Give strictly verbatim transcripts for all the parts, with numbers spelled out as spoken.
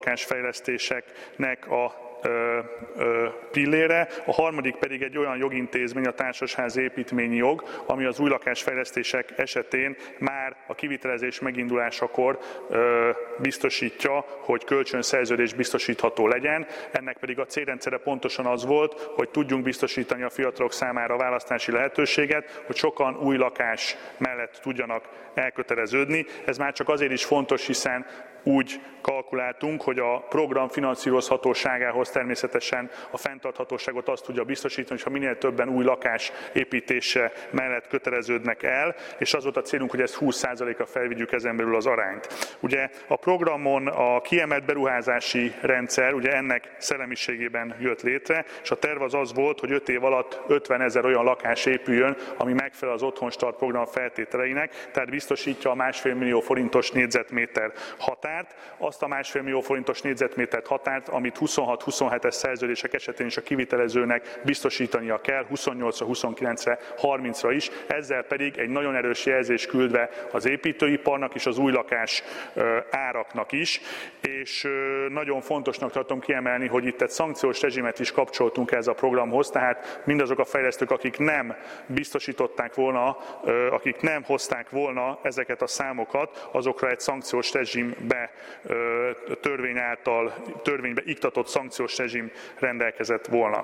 lakásfejlesztéseknek a Ö, ö, pillére, a harmadik pedig egy olyan jogintézmény, a társasházi építményi jog, ami az új lakásfejlesztések esetén már a kivitelezés megindulásakor ö, biztosítja, hogy kölcsönszerződés biztosítható legyen. Ennek pedig a célrendszere pontosan az volt, hogy tudjunk biztosítani a fiatalok számára választási lehetőséget, hogy sokan új lakás mellett tudjanak elköteleződni. Ez már csak azért is fontos, hiszen úgy kalkuláltunk, hogy a program finanszírozhatóságához természetesen a fenntarthatóságot azt tudja biztosítani, hogy ha minél többen új lakás építése mellett köteleződnek el, és az volt a célunk, hogy ezt húsz százalékra felvigyük ezen belül az arányt. Ugye a programon a kiemelt beruházási rendszer, ugye ennek szellemiségében jött létre, és a terv az az volt, hogy öt év alatt ötvenezer olyan lakás épüljön, ami megfelel az Otthon Start program feltételeinek, tehát biztosítja a másfél millió forintos négyzetméter határt, azt a másfél millió forintos négyzetmétert határt, amit huszonhat huszonhetes szerződések esetén is a kivitelezőnek biztosítania kell, huszonnyolcra, huszonkilencre, harmincra is, ezzel pedig egy nagyon erős jelzés küldve az építőiparnak és az új lakás áraknak is, és nagyon fontosnak tartom kiemelni, hogy itt egy szankciós rezsimet is kapcsoltunk ez a programhoz, tehát mindazok a fejlesztők, akik nem biztosították volna, akik nem hozták volna ezeket a számokat, azokra egy szankciós rezsimbe törvény által, törvénybe iktatott szankciós rezsim rendelkezett volna.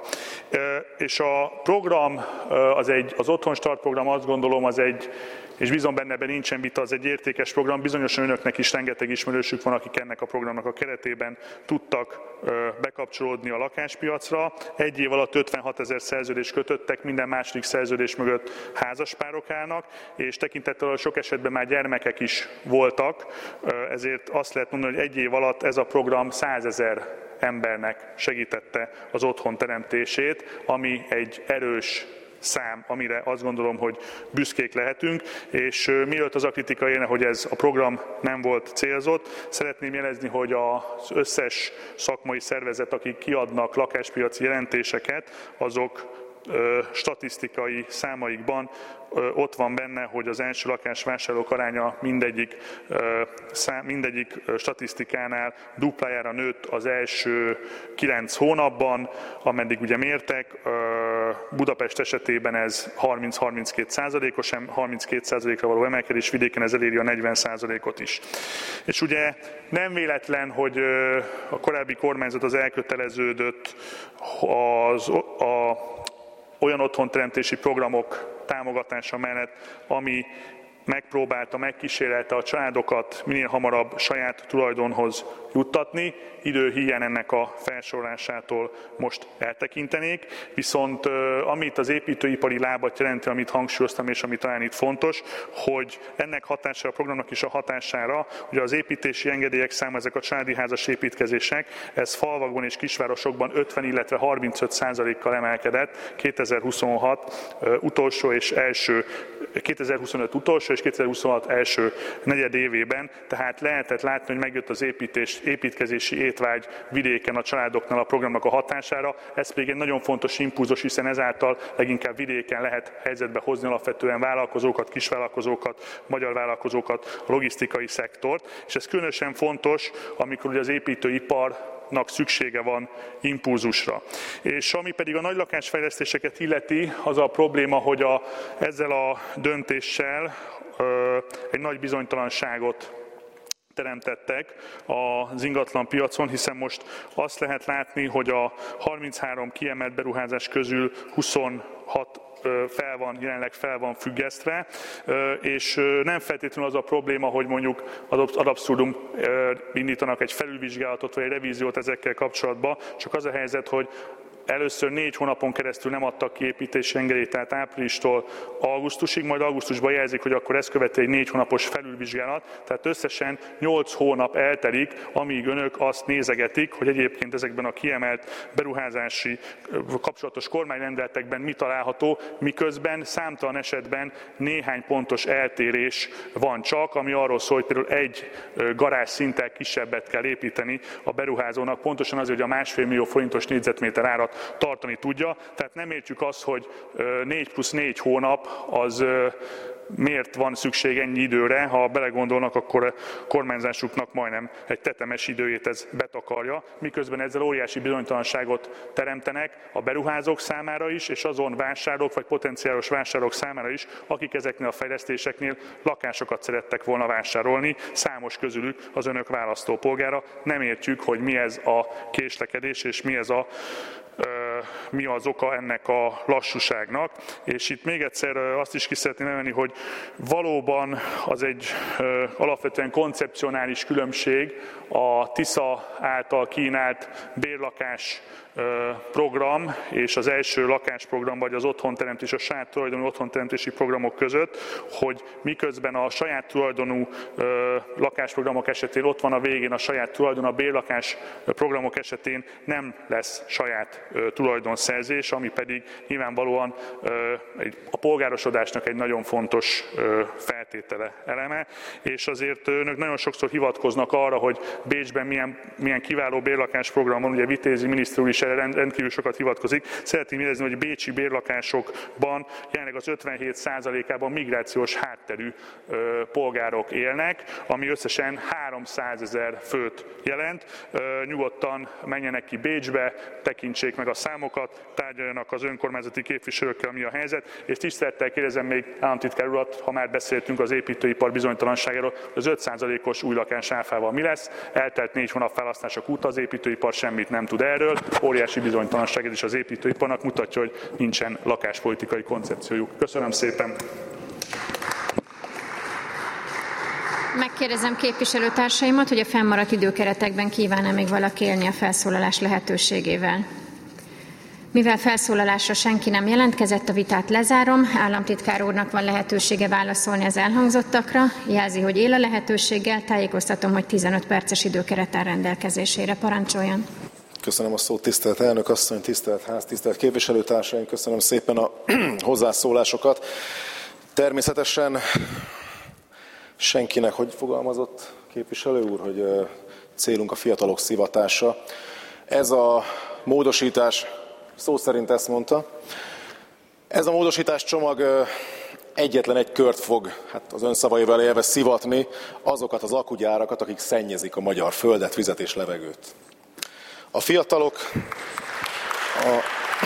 És a program, az, egy, az Otthon Start program, azt gondolom, az egy, és bízom benne, ebben nincsen vita, az egy értékes program. Bizonyosan önöknek is rengeteg ismerősük van, akik ennek a programnak a keretében tudtak bekapcsolódni a lakáspiacra. Egy év alatt ötvenhatezer szerződést kötöttek, minden második szerződés mögött házaspárok állnak, és tekintettel a sok esetben már gyermekek is voltak, ezért azt lehet mondani, hogy egy év alatt ez a program százezer embernek segítette az otthon teremtését, ami egy erős szám, amire azt gondolom, hogy büszkék lehetünk, és mielőtt az a kritika érne, hogy ez a program nem volt célzott, szeretném jelezni, hogy az összes szakmai szervezet, akik kiadnak lakáspiaci jelentéseket, azok statisztikai számaikban ott van benne, hogy az első lakásvásárlók aránya mindegyik, szám, mindegyik statisztikánál duplájára nőtt az első kilenc hónapban, ameddig ugye mértek. Budapest esetében ez harminc-harminckét százalékos, harminckét százalékra való emelkedés, vidéken ez eléri a negyven százalékot is. És ugye nem véletlen, hogy a korábbi kormányzat az elköteleződött az, a, olyan otthonteremtési programok támogatása mellett, ami megpróbálta, megkísérelte a családokat minél hamarabb saját tulajdonhoz juttatni. Időhíján ennek a felsorolásától most eltekintenék, viszont amit az építőipari lábat jelenti, amit hangsúlyoztam, és ami talán itt fontos, hogy ennek hatására, a programnak is a hatására, ugye az építési engedélyek száma, ezek a családi házas építkezések, ez falvakban és kisvárosokban ötven, illetve harmincöt százalékkal emelkedett kétezer-huszonhat utolsó és első, kétezer-huszonöt utolsó és kétezer-huszonhat első negyedévében, tehát lehetett látni, hogy megjött az építés, építkezési étvágy vidéken a családoknál a programnak a hatására. Ez pedig egy nagyon fontos impulzus, hiszen ezáltal leginkább vidéken lehet helyzetbe hozni alapvetően vállalkozókat, kisvállalkozókat, magyar vállalkozókat, a logisztikai szektort, és ez különösen fontos, amikor ugye az építőipar szüksége van impulzusra. És ami pedig a nagy lakásfejlesztéseket illeti, az a probléma, hogy a, ezzel a döntéssel ö, egy nagy bizonytalanságot teremtettek az ingatlan piacon, hiszen most azt lehet látni, hogy a harminchárom kiemelt beruházás közül huszonhat fel van, jelenleg fel van függesztve, és nem feltétlenül az a probléma, hogy mondjuk ad abszurdum indítanak egy felülvizsgálatot vagy egy revíziót ezekkel kapcsolatban, csak az a helyzet, hogy először négy hónapon keresztül nem adtak ki építési engedélyt, tehát áprilistól augusztusig, majd augusztusban jelzik, hogy akkor ezt követi egy négy hónapos felülvizsgálat, tehát összesen nyolc hónap eltelik, amíg önök azt nézegetik, hogy egyébként ezekben a kiemelt beruházási kapcsolatos kormányrendeletekben mi található, miközben számtalan esetben néhány pontos eltérés van csak, ami arról szól, hogy például egy garázs szinttel kisebbet kell építeni a beruházónak, pontosan azért, hogy a másfél millió forintos négyzetméter árat tartani tudja. Tehát nem értjük azt, hogy négy plusz négy hónap az miért van szükség ennyi időre, ha belegondolnak, akkor a kormányzásuknak majdnem egy tetemes időjét ez betakarja, miközben ezzel óriási bizonytalanságot teremtenek a beruházók számára is, és azon vásárlók vagy potenciális vásárlók számára is, akik ezeknél a fejlesztéseknél lakásokat szerettek volna vásárolni, számos közülük az önök választópolgára. Nem értjük, hogy mi ez a késlekedés, és mi ez a mi az oka ennek a lassúságnak. És itt még egyszer azt is ki szeretném emelni, hogy valóban az egy alapvetően koncepcionális különbség a TISZA által kínált bérlakás program és az első lakásprogram, vagy az otthonteremtés, a saját tulajdonú otthonteremtési programok között, hogy miközben a saját tulajdonú lakásprogramok esetén ott van a végén a saját tulajdon, a bérlakás programok esetén nem lesz saját tulajdonszerzés, ami pedig nyilvánvalóan a polgárosodásnak egy nagyon fontos feltétele, eleme, és azért önök nagyon sokszor hivatkoznak arra, hogy Bécsben milyen, milyen kiváló bérlakásprogram van, ugye Vitézi miniszter úr is erre rendkívül sokat hivatkozik. Szeretném jelezni, hogy bécsi bérlakásokban jelenleg az ötvenhét százalékában migrációs hátterű ö, polgárok élnek, ami összesen háromszázezer főt jelent. Ö, nyugodtan menjenek ki Bécsbe, tekintsék meg a számokat, tárgyaljanak az önkormányzati képviselőkkel, mi a helyzet, és tisztelettel kérdezem még államtitkár urat, ha már beszéltünk az építőipar bizonytalanságáról, az öt százalékos új lakás áfával mi lesz? Eltelt négy hónap választások óta az építőipar semmit nem tud erről, óriási bizonytalanság ez is az építőiparnak, mutatja, hogy nincsen lakáspolitikai koncepciójuk. Köszönöm szépen! Megkérdezem képviselőtársaimat, hogy a fennmaradt időkeretekben kíván-e még valaki élni a felszólalás lehetőségével. Mivel felszólalásra senki nem jelentkezett, a vitát lezárom. Államtitkár úrnak van lehetősége válaszolni az elhangzottakra. Jelzi, hogy él a lehetőséggel, tájékoztatom, hogy tizenöt perces időkeret áll rendelkezésére. Parancsoljon! Köszönöm a szót, tisztelt elnök asszony, tisztelt ház, tisztelt képviselőtársaim, köszönöm szépen a hozzászólásokat. Természetesen senkinek, hogy fogalmazott képviselő úr, hogy célunk a fiatalok szivatása. Ez a módosítás, szó szerint ezt mondta, ez a módosítás csomag egyetlen egy kört fog, hát az ön szavaival élve szivatni, azokat az akugyárakat, akik szennyezik a magyar földet, vizet és levegőt. A fiatalok, a...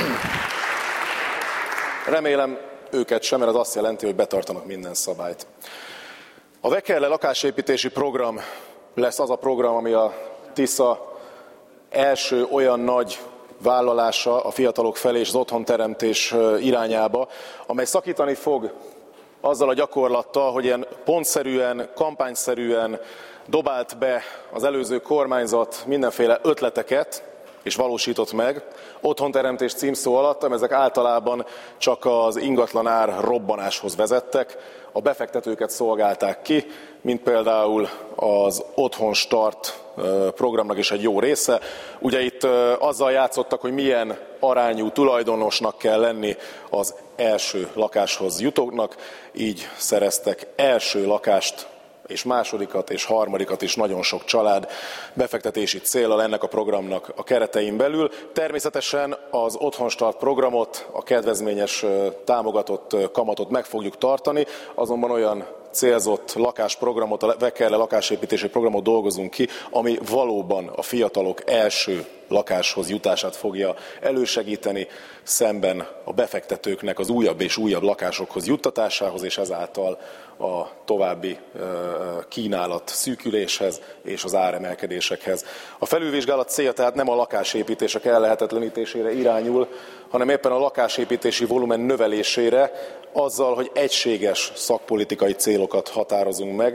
remélem őket sem, mert az azt jelenti, hogy betartanak minden szabályt. A Vekerle lakásépítési program lesz az a program, ami a TISZA első olyan nagy vállalása a fiatalok felé és az otthonteremtés irányába, amely szakítani fog azzal a gyakorlattal, hogy ilyen pontszerűen, kampányszerűen dobált be az előző kormányzat mindenféle ötleteket, és valósított meg, otthonteremtés címszó alatt, ezek általában csak az ingatlan ár robbanáshoz vezettek, a befektetőket szolgálták ki, mint például az Otthon Start programnak is egy jó része. Ugye itt azzal játszottak, hogy milyen arányú tulajdonosnak kell lenni az első lakáshoz jutóknak, így szereztek első lakást, és másodikat és harmadikat is nagyon sok család befektetési céllal ennek a programnak a keretein belül. Természetesen az Otthon Start programot, a kedvezményes támogatott kamatot meg fogjuk tartani, azonban olyan célzott lakásprogramot, a Vekerle lakásépítési programot dolgozunk ki, ami valóban a fiatalok első lakáshoz jutását fogja elősegíteni, szemben a befektetőknek az újabb és újabb lakásokhoz juttatásához, és ezáltal a további kínálat szűküléshez és az áremelkedésekhez. A felülvizsgálat célja tehát nem a lakásépítések ellehetetlenítésére irányul, hanem éppen a lakásépítési volumen növelésére, azzal, hogy egységes szakpolitikai célokat határozunk meg.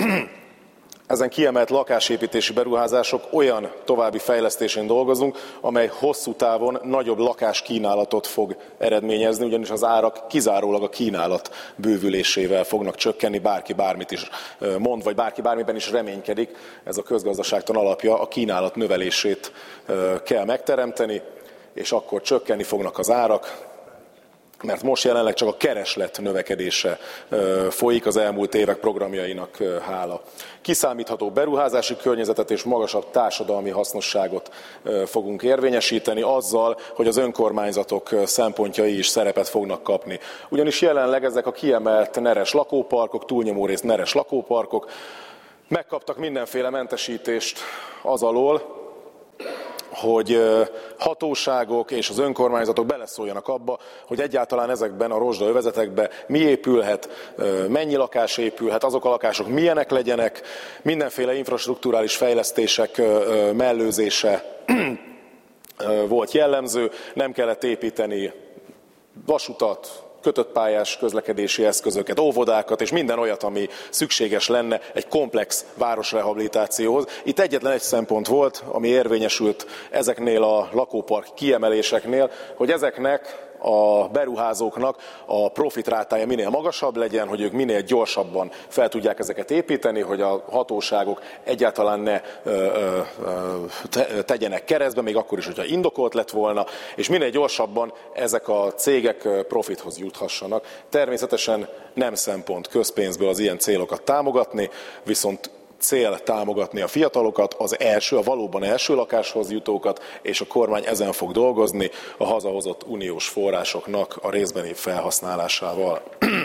Ezen kiemelt lakásépítési beruházások olyan további fejlesztésén dolgozunk, amely hosszú távon nagyobb lakáskínálatot fog eredményezni, ugyanis az árak kizárólag a kínálat bővülésével fognak csökkenni, bárki bármit is mond, vagy bárki bármiben is reménykedik. Ez a közgazdaságtan alapja, a kínálat növelését kell megteremteni, és akkor csökkenni fognak az árak, mert most jelenleg csak a kereslet növekedése folyik az elmúlt évek programjainak hála. Kiszámítható beruházási környezetet és magasabb társadalmi hasznosságot fogunk érvényesíteni azzal, hogy az önkormányzatok szempontjai is szerepet fognak kapni. Ugyanis jelenleg ezek a kiemelt neres lakóparkok, túlnyomó részt neres lakóparkok megkaptak mindenféle mentesítést az alól, hogy hatóságok és az önkormányzatok beleszóljanak abba, hogy egyáltalán ezekben a rozsdaövezetekben mi épülhet, mennyi lakás épülhet, azok a lakások milyenek legyenek, mindenféle infrastrukturális fejlesztések mellőzése volt jellemző, nem kellett építeni vasutat, kötött pályás közlekedési eszközöket, óvodákat és minden olyat, ami szükséges lenne egy komplex városrehabilitációhoz. Itt egyetlen egy szempont volt, ami érvényesült ezeknél a lakópark kiemeléseknél, hogy ezeknek a beruházóknak a profitrátája minél magasabb legyen, hogy ők minél gyorsabban fel tudják ezeket építeni, hogy a hatóságok egyáltalán ne ö, ö, tegyenek keresztbe, még akkor is, hogyha indokolt lett volna, és minél gyorsabban ezek a cégek profithoz juthassanak. Természetesen nem szempont közpénzből az ilyen célokat támogatni, viszont cél támogatni a fiatalokat, az első, a valóban első lakáshoz jutókat, és a kormány ezen fog dolgozni a hazahozott uniós forrásoknak a részbeni felhasználásával.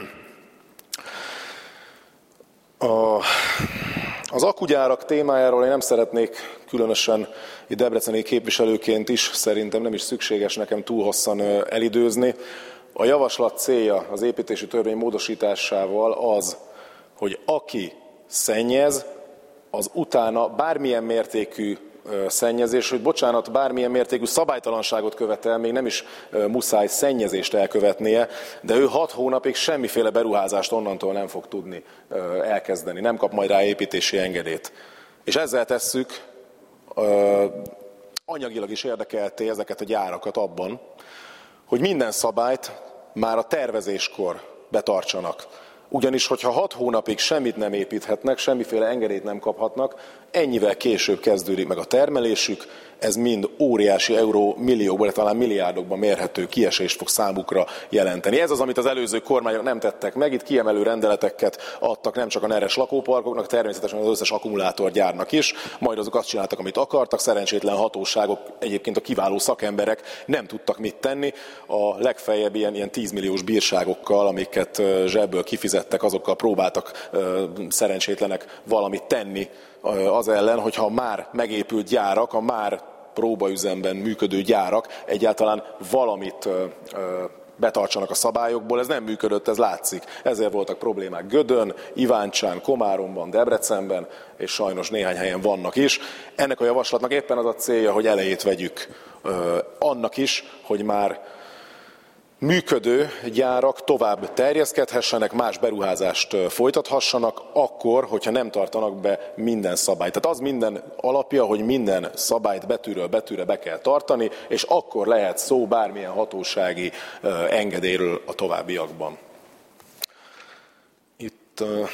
A, az akkugyárak témájáról én nem szeretnék különösen itt debreceni képviselőként is, szerintem nem is szükséges nekem túl hosszan elidőzni. A javaslat célja az építési törvény módosításával az, hogy aki szennyez, az utána bármilyen mértékű szennyezés, hogy bocsánat, bármilyen mértékű szabálytalanságot követel, még nem is muszáj szennyezést elkövetnie, de ő hat hónapig semmiféle beruházást onnantól nem fog tudni elkezdeni, nem kap majd rá építési engedélyt. És ezzel tesszük anyagilag is érdekelté ezeket a gyárakat abban, hogy minden szabályt már a tervezéskor betartsanak. Ugyanis, hogyha hat hónapig semmit nem építhetnek, semmiféle engedélyt nem kaphatnak, ennyivel később kezdődik meg a termelésük, ez mind óriási euró milliókban, talán milliárdokban mérhető kiesést fog számukra jelenteni. Ez az, amit az előző kormányok nem tettek meg, itt kiemelő rendeleteket adtak nem csak a neres lakóparkoknak, természetesen az összes akkumulátorgyárnak is, majd azok azt csináltak, amit akartak, szerencsétlen hatóságok, egyébként a kiváló szakemberek nem tudtak mit tenni, a legfeljebb ilyen, ilyen tízmilliós bírságokkal, amiket zsebből kifizettek, azokkal próbáltak szerencsétlenek valamit tenni az ellen, hogyha már megépült gyárak, a már próbaüzemben működő gyárak egyáltalán valamit betartsanak a szabályokból, ez nem működött, ez látszik. Ezért voltak problémák Gödön, Iváncsán, Komáromban, Debrecenben, és sajnos néhány helyen vannak is. Ennek a javaslatnak éppen az a célja, hogy elejét vegyük annak is, hogy már működő gyárak tovább terjeszkedhessenek, más beruházást folytathassanak, akkor, hogyha nem tartanak be minden szabályt. Tehát az minden alapja, hogy minden szabályt betűről betűre be kell tartani, és akkor lehet szó bármilyen hatósági engedélyről a továbbiakban. Itt uh,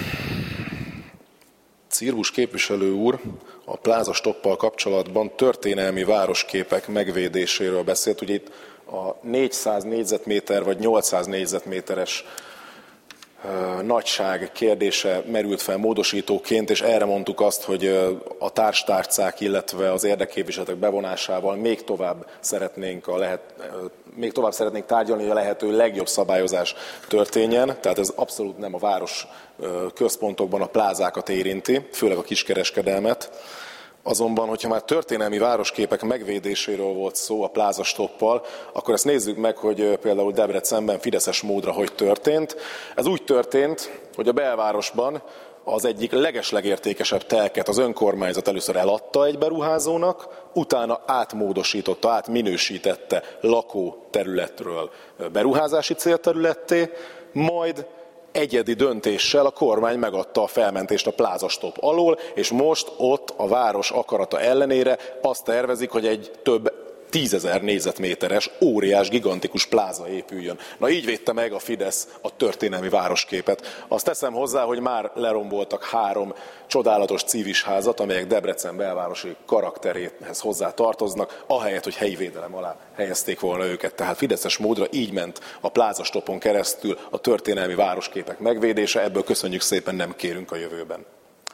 Cirvus képviselő úr a Pláza Stoppal kapcsolatban történelmi városképek megvédéséről beszélt, ugye itt a négyszáz négyzetméter vagy nyolcszáz négyzetméteres nagyság kérdése merült fel módosítóként, és erre mondtuk azt, hogy a társtárcák, illetve az érdekképviseletek bevonásával még tovább szeretnénk, a lehet, még tovább szeretnénk tárgyalni, hogy a lehető legjobb szabályozás történjen. Tehát ez abszolút nem a város központokban a plázákat érinti, főleg a kiskereskedelmet. Azonban, hogyha már történelmi városképek megvédéséről volt szó a Pláza Stoppal, akkor ezt nézzük meg, hogy például Debrecenben fideszes módra hogy történt. Ez úgy történt, hogy a belvárosban az egyik legeslegértékesebb telket az önkormányzat először eladta egy beruházónak, utána átmódosította, átminősítette lakóterületről beruházási célterületté, majd egyedi döntéssel a kormány megadta a felmentést a Pláza Stopp alól, és most ott a város akarata ellenére azt tervezik, hogy egy több tízezer négyzetméteres, óriás, gigantikus pláza épüljön. Na így védte meg a Fidesz a történelmi városképet. Azt teszem hozzá, hogy már leromboltak három csodálatos cívisházat, amelyek Debrecen belvárosi karakteréhez hozzá tartoznak, ahelyett, hogy helyi védelem alá helyezték volna őket. Tehát fideszes módra így ment a plázastopon keresztül a történelmi városképek megvédése, ebből köszönjük szépen, nem kérünk a jövőben.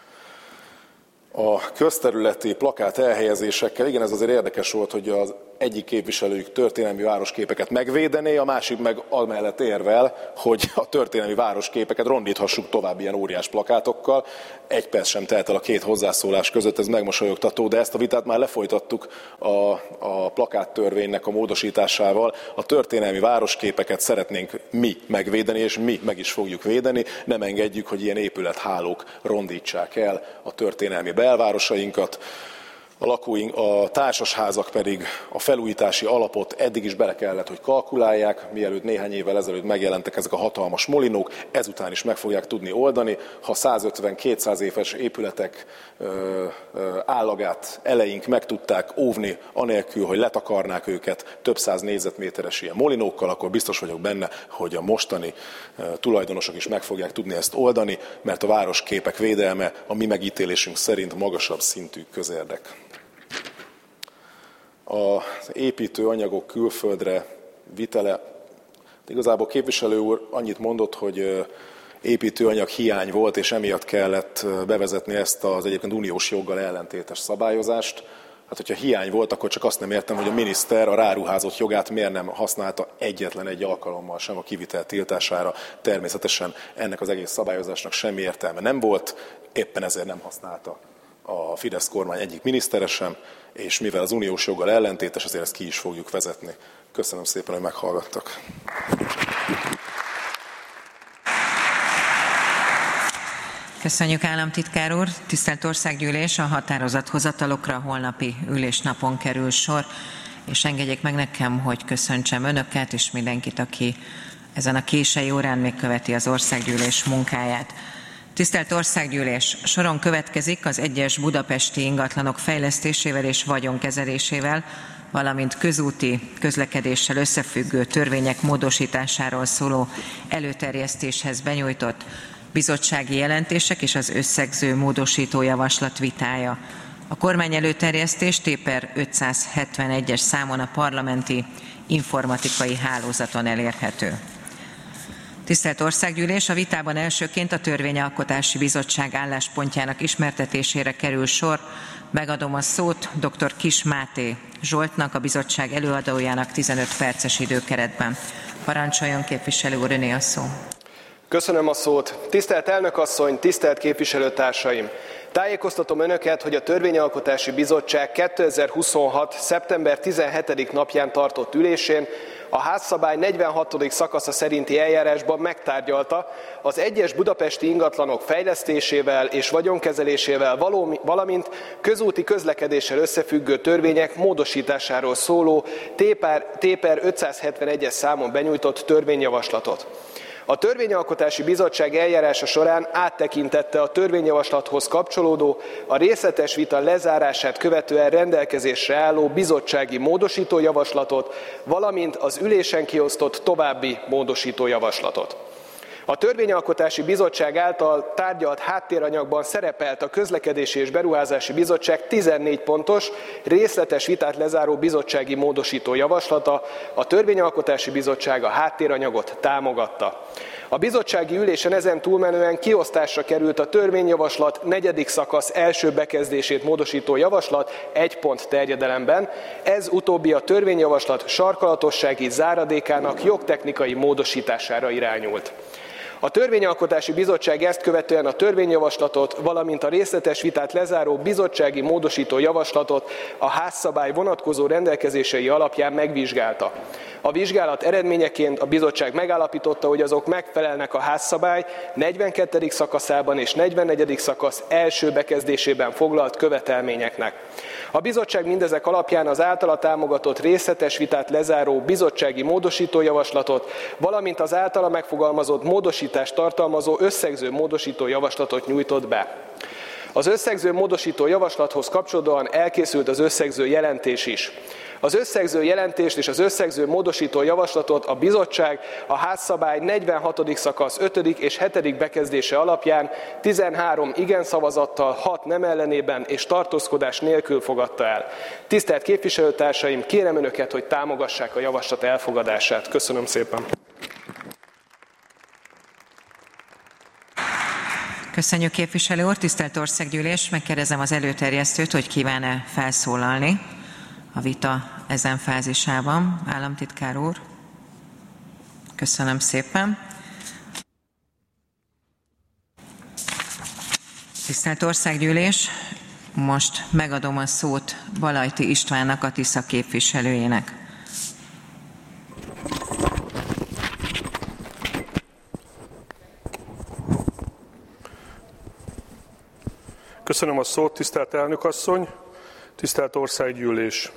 A közterületi plakát elhelyezésekkel, igen, ez azért érdekes volt, hogy az egyik képviselőjük történelmi városképeket megvédené, a másik meg amellett érvel, hogy a történelmi városképeket rondíthassuk tovább ilyen óriás plakátokkal. Egy perc sem telt el a két hozzászólás között, ez megmosolyogtató, de ezt a vitát már lefolytattuk a, a plakáttörvénynek a módosításával. A történelmi városképeket szeretnénk mi megvédeni, és mi meg is fogjuk védeni. Nem engedjük, hogy ilyen épülethálók rondítsák el a történelmi belvárosainkat. A lakóink, a társasházak pedig a felújítási alapot eddig is bele kellett, hogy kalkulálják, mielőtt néhány évvel ezelőtt megjelentek ezek a hatalmas molinók, ezután is meg fogják tudni oldani. Ha százötven-kétszáz éves épületek ö, ö, állagát eleink meg tudták óvni, anélkül, hogy letakarnák őket több száz négyzetméteres ilyen molinókkal, akkor biztos vagyok benne, hogy a mostani ö, tulajdonosok is meg fogják tudni ezt oldani, mert a városképek védelme a mi megítélésünk szerint magasabb szintű közérdek. Az építőanyagok külföldre vitele. Igazából a képviselő úr annyit mondott, hogy építőanyag hiány volt, és emiatt kellett bevezetni ezt az egyébként uniós joggal ellentétes szabályozást. Hát, hogyha hiány volt, akkor csak azt nem értem, hogy a miniszter a ráruházott jogát miért nem használta egyetlen egy alkalommal sem a kivitel tiltására. Természetesen ennek az egész szabályozásnak semmi értelme nem volt, éppen ezért nem használta a Fidesz kormány egyik minisztere sem, és mivel az uniós joggal ellentétes, azért ezt ki is fogjuk vezetni. Köszönöm szépen, hogy meghallgattak. Köszönjük, államtitkár úr. Tisztelt Országgyűlés, a határozathozatalokra holnapi ülésnapon kerül sor, és engedjék meg nekem, hogy köszöntsem önöket és mindenkit, aki ezen a késői órán még követi az Országgyűlés munkáját. Tisztelt Országgyűlés, soron következik az egyes budapesti ingatlanok fejlesztésével és vagyonkezelésével, valamint közúti közlekedéssel összefüggő törvények módosításáról szóló előterjesztéshez benyújtott bizottsági jelentések és az összegző módosító javaslat vitája. A kormány előterjesztés T per ötszázhetvenegyes számon a parlamenti informatikai hálózaton elérhető. Tisztelt Országgyűlés, a vitában elsőként a Törvényalkotási Bizottság álláspontjának ismertetésére kerül sor. Megadom a szót dr. Kiss Máté Zsoltnak, a bizottság előadójának tizenöt perces időkeretben. Parancsoljon, képviselő úr, öné a szó. Köszönöm a szót. Tisztelt elnökasszony, tisztelt képviselőtársaim! Tájékoztatom önöket, hogy a Törvényalkotási Bizottság kétezer-huszonhat. szeptember tizenhetedike napján tartott ülésén a házszabály negyvenhatodik szakasza szerinti eljárásban megtárgyalta az egyes budapesti ingatlanok fejlesztésével és vagyonkezelésével, valamint közúti közlekedéssel összefüggő törvények módosításáról szóló T per ötszázhetvenegyes számon benyújtott törvényjavaslatot. A Törvényalkotási Bizottság eljárása során áttekintette a törvényjavaslathoz kapcsolódó, a részletes vita lezárását követően rendelkezésre álló bizottsági módosítójavaslatot, valamint az ülésen kiosztott további módosítójavaslatot. A Törvényalkotási Bizottság által tárgyalt háttéranyagban szerepelt a Közlekedési és Beruházási Bizottság tizennégy pontos, részletes vitát lezáró bizottsági módosító javaslata, a Törvényalkotási Bizottság a háttéranyagot támogatta. A bizottsági ülésen ezen túlmenően kiosztásra került a törvényjavaslat negyedik szakasz első bekezdését módosító javaslat egy pont terjedelemben, ez utóbbi a törvényjavaslat sarkalatossági záradékának jogtechnikai módosítására irányult. A Törvényalkotási Bizottság ezt követően a törvényjavaslatot, valamint a részletes vitát lezáró bizottsági módosító javaslatot a házszabály vonatkozó rendelkezései alapján megvizsgálta. A vizsgálat eredményeként a bizottság megállapította, hogy azok megfelelnek a házszabály negyvenkettedik szakaszában és negyvennegyedik szakasz első bekezdésében foglalt követelményeknek. A bizottság mindezek alapján az általa támogatott részletes vitát lezáró bizottsági módosítójavaslatot, valamint az általa megfogalmazott módosítást tartalmazó összegző módosítójavaslatot nyújtott be. Az összegző módosító javaslathoz kapcsolódóan elkészült az összegző jelentés is. Az összegző jelentést és az összegző módosító javaslatot a bizottság a házszabály negyvenhatodik szakasz ötödik és hetedik bekezdése alapján tizenhárom igen szavazattal, hat nem ellenében és tartózkodás nélkül fogadta el. Tisztelt képviselőtársaim, kérem Önöket, hogy támogassák a javaslat elfogadását. Köszönöm szépen! Köszönjük, képviselő úr. Tisztelt Országgyűlés, megkérdezem az előterjesztőt, hogy kíván-e felszólalni a vita ezen fázisában. Államtitkár úr. Köszönöm szépen. Tisztelt Országgyűlés, most megadom a szót Balajti Istvánnak, a Tisza képviselőjének. Köszönöm a szót, tisztelt elnök asszony, tisztelt Országgyűlés.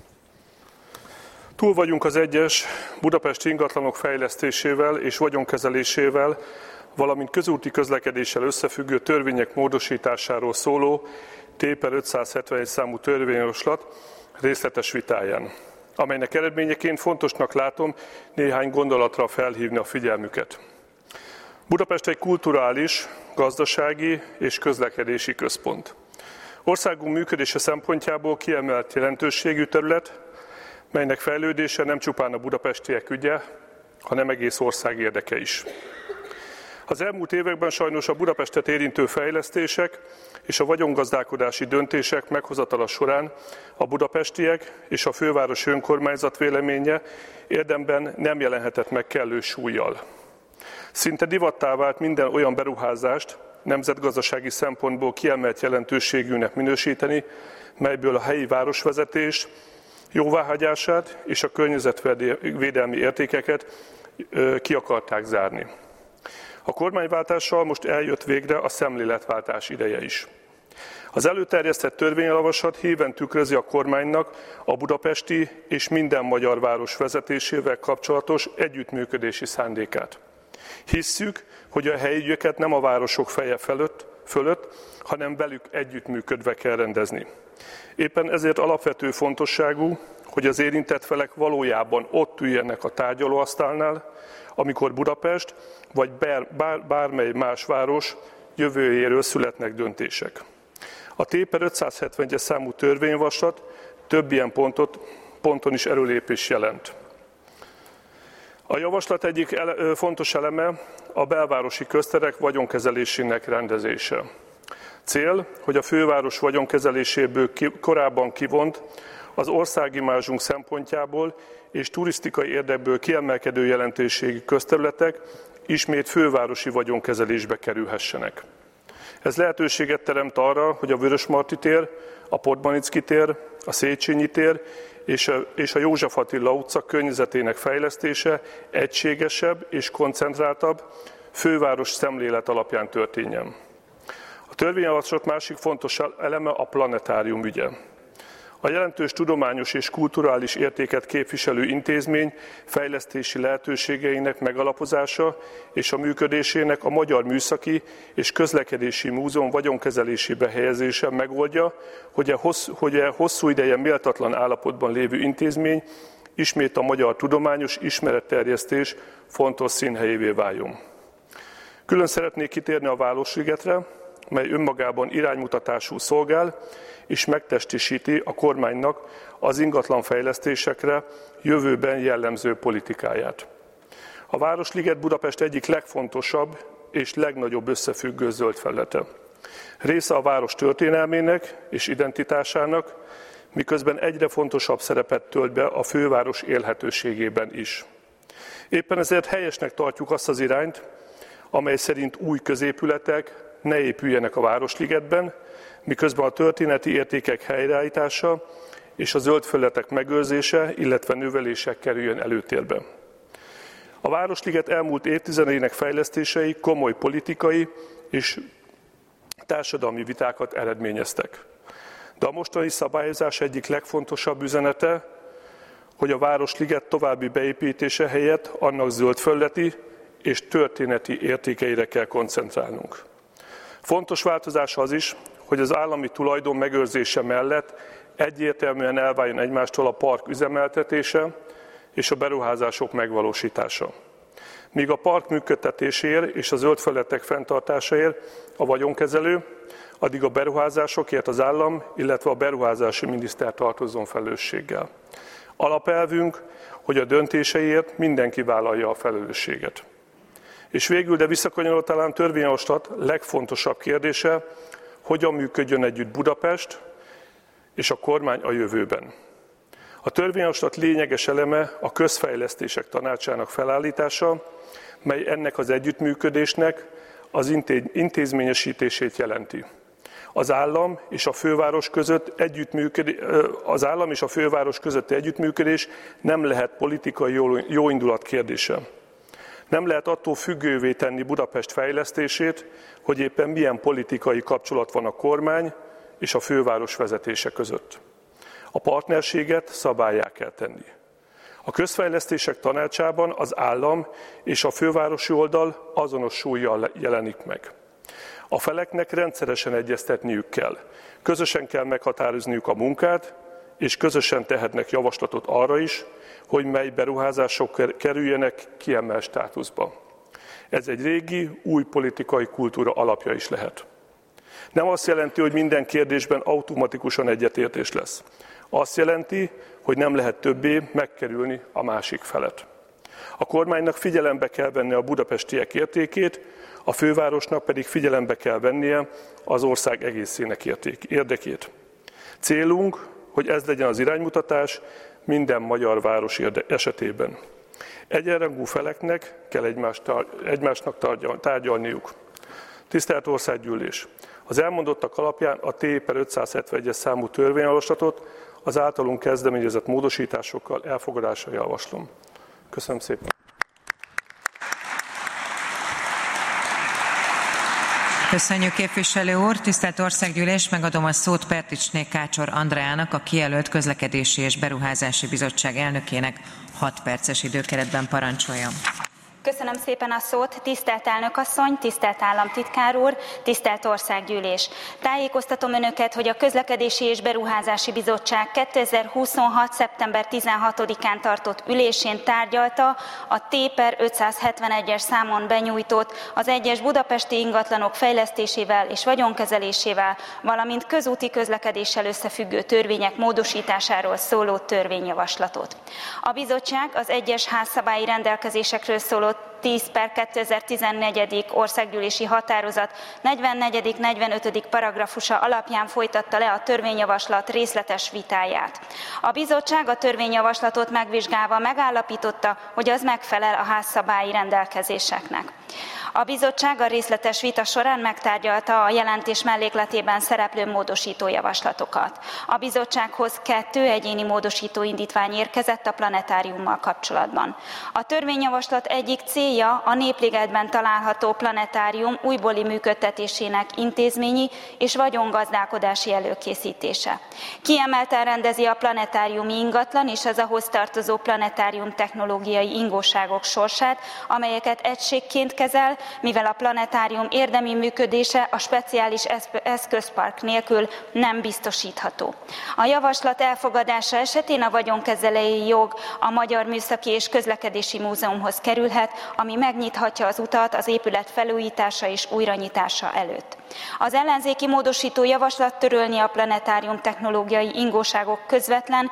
Túl vagyunk az egyes budapesti ingatlanok fejlesztésével és vagyonkezelésével, valamint közúti közlekedéssel összefüggő törvények módosításáról szóló T per ötszázhetvenegy számú törvényjavaslat részletes vitáján, amelynek eredményeként fontosnak látom néhány gondolatra felhívni a figyelmüket. Budapest egy kulturális, gazdasági és közlekedési központ. Országunk működése szempontjából kiemelt jelentőségű terület, melynek fejlődése nem csupán a budapestiek ügye, hanem egész ország érdeke is. Az elmúlt években sajnos a Budapestet érintő fejlesztések és a vagyongazdálkodási döntések meghozatala során a budapestiek és a fővárosi önkormányzat véleménye érdemben nem jelenhetett meg kellő súllyal. Szinte divattá vált minden olyan beruházást nemzetgazdasági szempontból kiemelt jelentőségűnek minősíteni, melyből a helyi városvezetés jóváhagyását és a környezetvédelmi értékeket ki akarták zárni. A kormányváltással most eljött végre a szemléletváltás ideje is. Az előterjesztett törvényjavaslat híven tükrözi a kormánynak a budapesti és minden magyar város vezetésével kapcsolatos együttműködési szándékát. Hisszük, hogy a helyi ügyeket nem a városok feje fölött, fölött, hanem velük együttműködve kell rendezni. Éppen ezért alapvető fontosságú, hogy az érintett felek valójában ott üljenek a tárgyalóasztalnál, amikor Budapest vagy bár, bár, bármely más város jövőjéről születnek döntések. A T per ötszázhetvenegy számú törvényjavaslat több ilyen pontot, ponton is erőlépés jelent. A javaslat egyik ele, fontos eleme a belvárosi közterek vagyonkezelésének rendezése. Cél, hogy a főváros vagyonkezeléséből ki, korábban kivont, az országimázsunk szempontjából és turisztikai érdekből kiemelkedő jelentőségű közterületek ismét fővárosi vagyonkezelésbe kerülhessenek. Ez lehetőséget teremt arra, hogy a Vörösmarty tér, a Podmanicki tér, a Széchenyi tér és a, és a József Attila utca környezetének fejlesztése egységesebb és koncentráltabb főváros szemlélet alapján történjen. A törvényjavaslat másik fontos eleme a planetárium ügye. A jelentős tudományos és kulturális értéket képviselő intézmény fejlesztési lehetőségeinek megalapozása és a működésének a Magyar Műszaki és Közlekedési Múzeum vagyonkezelésébe helyezése megoldja, hogy a hosszú, hogy a hosszú ideje méltatlan állapotban lévő intézmény ismét a magyar tudományos ismeretterjesztés fontos színhelyévé váljon. Külön szeretnék kitérni a Városligetre, mely önmagában iránymutatású szolgál, és megtestesíti a kormánynak az ingatlan fejlesztésekre jövőben jellemző politikáját. A Városliget Budapest egyik legfontosabb és legnagyobb összefüggő zöld felülete. Része a város történelmének és identitásának, miközben egyre fontosabb szerepet tölt be a főváros élhetőségében is. Éppen ezért helyesnek tartjuk azt az irányt, amely szerint új középületek ne épüljenek a Városligetben, miközben a történeti értékek helyreállítása és a zöld felületek megőrzése, illetve növelése kerüljön előtérbe. A Városliget elmúlt évtizedének fejlesztései komoly politikai és társadalmi vitákat eredményeztek. De a mostani szabályozás egyik legfontosabb üzenete, hogy a Városliget további beépítése helyett annak zöld felületi és történeti értékeire kell koncentrálnunk. Fontos változás az is, hogy az állami tulajdon megőrzése mellett egyértelműen elváljon egymástól a park üzemeltetése és a beruházások megvalósítása. Míg a park működtetéséért és a zöld felületek fenntartásáért a vagyonkezelő, addig a beruházásokért az állam, illetve a beruházási miniszter tartozzon felelősséggel. Alapelvünk, hogy a döntéseiért mindenki vállalja a felelősséget. És végül, de visszakanyarodva talán törvényjavaslat legfontosabb kérdése, hogyan működjön együtt Budapest és a kormány a jövőben. A törvényjavaslat lényeges eleme a közfejlesztések tanácsának felállítása, mely ennek az együttműködésnek az intézményesítését jelenti. Az állam és a főváros között együttműködés, az állam és a főváros közötti együttműködés nem lehet politikai jóindulat kérdése. Nem lehet attól függővé tenni Budapest fejlesztését, hogy éppen milyen politikai kapcsolat van a kormány és a főváros vezetése között. A partnerséget szabállyá kell tenni. A közfejlesztések tanácsában az állam és a fővárosi oldal azonos súllyal jelenik meg. A feleknek rendszeresen egyeztetniük kell. Közösen kell meghatározniuk a munkát, és közösen tehetnek javaslatot arra is, hogy mely beruházások kerüljenek kiemelt státuszba. Ez egy régi, új politikai kultúra alapja is lehet. Nem azt jelenti, hogy minden kérdésben automatikusan egyetértés lesz. Azt jelenti, hogy nem lehet többé megkerülni a másik felet. A kormánynak figyelembe kell vennie a budapestiek értékét, a fővárosnak pedig figyelembe kell vennie az ország egészének érdekét. Célunk, hogy ez legyen az iránymutatás minden magyar város esetében. Egyenrangú feleknek kell egymásnak tárgyalniuk. Tisztelt Országgyűlés! Az elmondottak alapján a T per ötszázhetvenegyes számú törvényjavaslatot az általunk kezdeményezett módosításokkal elfogadásra javaslom. Köszönöm szépen! Köszönjük, képviselő úr! Tisztelt Országgyűlés, megadom a szót Perticsné Kácsor Andreának, a kijelölt Közlekedési és Beruházási Bizottság elnökének. hat perces időkeretben parancsoljon. Köszönöm szépen a szót, tisztelt elnök asszony, tisztelt államtitkár úr, tisztelt Országgyűlés. Tájékoztatom önöket, hogy a Közlekedési és Beruházási Bizottság kétezer-huszonhat. szeptember tizenhatodikán tartott ülésén tárgyalta a T per ötszázhetvenegyes számon benyújtott az egyes budapesti ingatlanok fejlesztésével és vagyonkezelésével, valamint közúti közlekedéssel összefüggő törvények módosításáról szóló törvényjavaslatot. A bizottság az egyes házszabályi rendelkezésekről szóló tíz per kétezer-tizennégy. országgyűlési határozat negyvennegyedik negyvenötödik paragrafusa alapján folytatta le a törvényjavaslat részletes vitáját. A bizottság a törvényjavaslatot megvizsgálva megállapította, hogy az megfelel a házszabályi rendelkezéseknek. A bizottság a részletes vita során megtárgyalta a jelentés mellékletében szereplő módosító javaslatokat. A bizottsághoz kettő egyéni módosító indítvány érkezett a planetáriummal kapcsolatban. A törvényjavaslat egyik célja a Népligetben található planetárium újbóli működtetésének intézményi és vagyongazdálkodási előkészítése. Kiemelten rendezi a planetáriumi ingatlan és az ahhoz tartozó planetárium technológiai ingóságok sorsát, amelyeket egységként kezel, mivel a planetárium érdemi működése a speciális eszközpark nélkül nem biztosítható. A javaslat elfogadása esetén a vagyonkezelői jog a Magyar Műszaki és Közlekedési Múzeumhoz kerülhet, ami megnyithatja az utat az épület felújítása és újranyitása előtt. Az ellenzéki módosító javaslat törölni a planetárium technológiai ingóságok közvetlen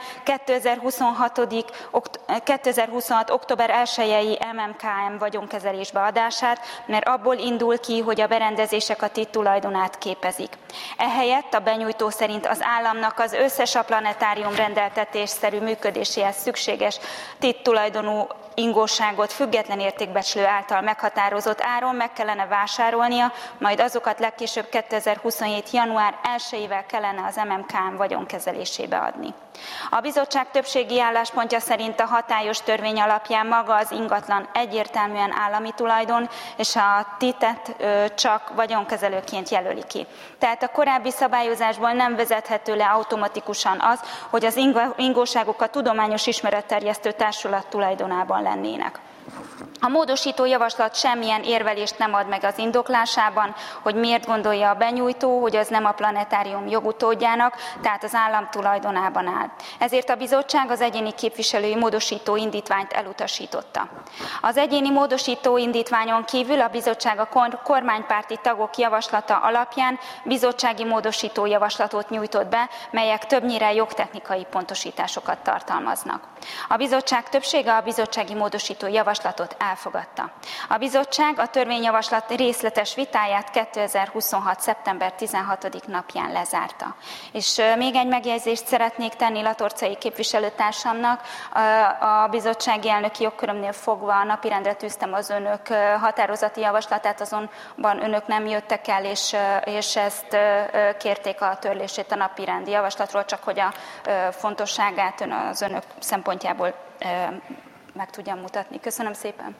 kétezer-huszonhat. október elsejei em em ká em vagyonkezelésbe adását, mert abból indul ki, hogy a berendezések a TIT tulajdonát képezik. Ehelyett a benyújtó szerint az államnak az összes a planetárium rendeltetésszerű működéséhez szükséges TIT tulajdonú ingóságot független értékbecslő által meghatározott áron meg kellene vásárolnia, majd azokat legkésőbb kétezer-huszonhét. január elsejével kellene az em em ká em vagyonkezelésébe adni. A bizottság többségi álláspontja szerint a hatályos törvény alapján maga az ingatlan egyértelműen állami tulajdon, és a titet csak vagyonkezelőként jelöli ki. Tehát a korábbi szabályozásból nem vezethető le automatikusan az, hogy az ingóságok a tudományos ismeretterjesztő társulat tulajdonában lennének. A módosító javaslat semmilyen érvelést nem ad meg az indoklásában, hogy miért gondolja a benyújtó, hogy az nem a planetárium jogutódjának, tehát az állam tulajdonában áll. Ezért a bizottság az egyéni képviselői módosító indítványt elutasította. Az egyéni módosító indítványon kívül a bizottság a kormánypárti tagok javaslata alapján bizottsági módosító javaslatot nyújtott be, melyek többnyire jogtechnikai pontosításokat tartalmaznak. A bizottság többsége a bizottsági módosító javaslatot elfogadta. A bizottság a törvényjavaslat részletes vitáját kétezer-huszonhat. szeptember tizenhatodika napján lezárta. És még egy megjegyzést szeretnék tenni Latorcai képviselőtársamnak. A bizottsági elnöki jogkörömnél fogva a napirendre tűztem az önök határozati javaslatát, azonban önök nem jöttek el, és, és ezt kérték a törlését a napirendi javaslatról, csak hogy a fontosságát az önök szempontjából meg tudjam mutatni. Köszönöm szépen!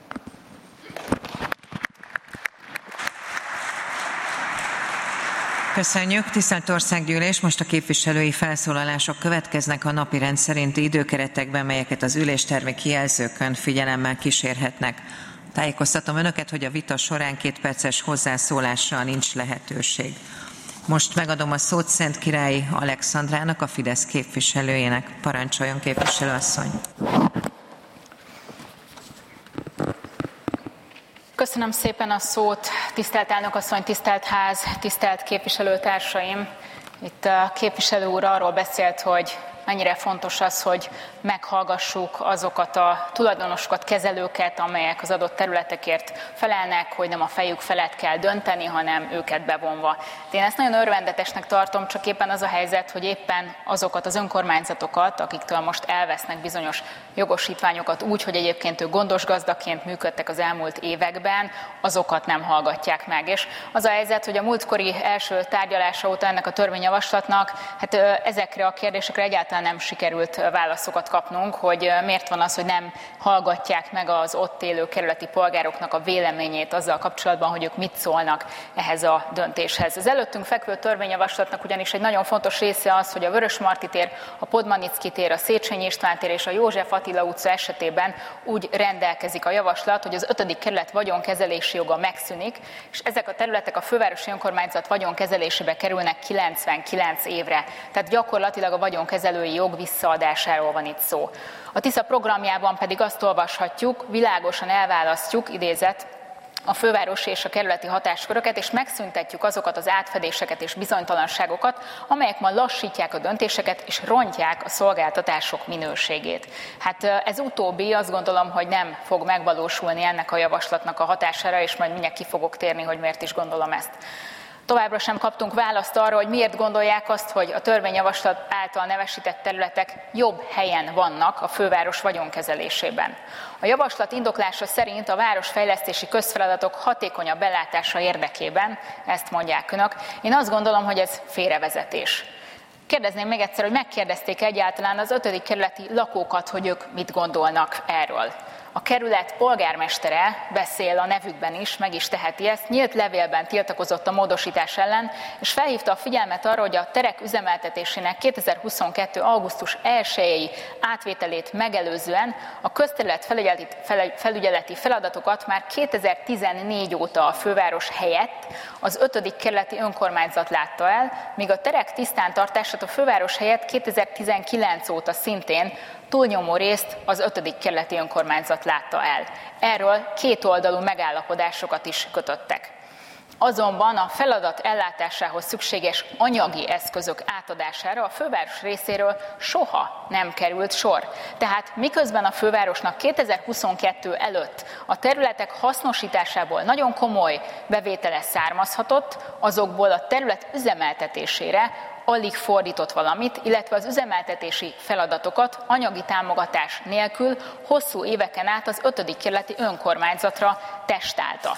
Köszönjük, tisztelt Országgyűlés! Most a képviselői felszólalások következnek a napirend szerinti időkeretekben, melyeket az üléstermi kijelzőkön figyelemmel kísérhetnek. Tájékoztatom önöket, hogy a vita során két perces hozzászólásra nincs lehetőség. Most megadom a szót Szentkirályi Alexandrának, a Fidesz képviselőjének. Parancsoljon, képviselőasszony! Köszönöm szépen a szót, tisztelt elnökasszony, tisztelt ház, tisztelt képviselőtársaim! Itt a képviselő úr arról beszélt, hogy mennyire fontos az, hogy meghallgassuk azokat a tulajdonosokat, kezelőket, amelyek az adott területekért felelnek, hogy nem a fejük felett kell dönteni, hanem őket bevonva. Én ezt nagyon örvendetesnek tartom, csak éppen az a helyzet, hogy éppen azokat az önkormányzatokat, akiktől most elvesznek bizonyos jogosítványokat úgy, hogy egyébként ők gondos gazdaként működtek az elmúlt években, azokat nem hallgatják meg. És az a helyzet, hogy a múltkori első tárgyalása óta ennek a törvényjavaslatnak, hát ezekre a kérdésekre egyáltalán nem sikerült válaszokat kapnunk, hogy miért van az, hogy nem hallgatják meg az ott élő kerületi polgároknak a véleményét azzal kapcsolatban, hogy ők mit szólnak ehhez a döntéshez. Az előttünk fekvő törvényjavaslatnak ugyanis egy nagyon fontos része az, hogy a Vörösmarty tér, a Podmanicki tér, a Széchenyi István tér és a József Attila utca esetében úgy rendelkezik a javaslat, hogy az ötödik kerület vagyonkezelési joga megszűnik, és ezek a területek a fővárosi önkormányzat vagyonkezelésébe kerülnek kilencvenkilenc évre. Tehát gyakorlatilag a vagyonkezelői jog visszaadásáról van itt szó. A Tisza programjában pedig azt olvashatjuk, világosan elválasztjuk, idézet, a fővárosi és a kerületi hatásköröket, és megszüntetjük azokat az átfedéseket és bizonytalanságokat, amelyek ma lassítják a döntéseket és rontják a szolgáltatások minőségét. Hát ez utóbbi, azt gondolom, hogy nem fog megvalósulni ennek a javaslatnak a hatására, és majd mindjárt ki fogok térni, hogy miért is gondolom ezt. Továbbra sem kaptunk választ arra, hogy miért gondolják azt, hogy a törvényjavaslat által nevesített területek jobb helyen vannak a főváros vagyonkezelésében. A javaslat indoklása szerint a városfejlesztési közfeladatok hatékonyabb ellátása érdekében, ezt mondják önök. Én azt gondolom, hogy ez félrevezetés. Kérdezném még egyszer, hogy megkérdezték egyáltalán az ötödik kerületi lakókat, hogy ők mit gondolnak erről. A kerület polgármestere beszél a nevükben is, meg is teheti ezt, nyílt levélben tiltakozott a módosítás ellen, és felhívta a figyelmet arra, hogy a terek üzemeltetésének kétezer-huszonkettő. augusztus elsejei átvételét megelőzően a közterület felügyeleti feladatokat már kétezer-tizennégy óta a főváros helyett az ötödik kerületi önkormányzat látta el, míg a terek tisztántartását a főváros helyett kétezer-tizenkilenc óta szintén túlnyomó részt az ötödik kerületi önkormányzat látta el. Erről kétoldalú megállapodásokat is kötöttek. Azonban a feladat ellátásához szükséges anyagi eszközök átadására a főváros részéről soha nem került sor. Tehát miközben a fővárosnak kétezer-huszonkettő előtt a területek hasznosításából nagyon komoly bevétele származhatott, azokból a terület üzemeltetésére alig fordított valamit, illetve az üzemeltetési feladatokat anyagi támogatás nélkül hosszú éveken át az ötödik kerületi önkormányzatra testálta.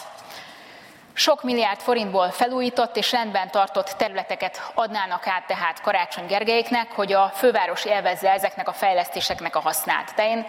Sok milliárd forintból felújított és rendben tartott területeket adnának át tehát Karácsony Gergelyéknek, hogy a főváros élvezze ezeknek a fejlesztéseknek a hasznát. De én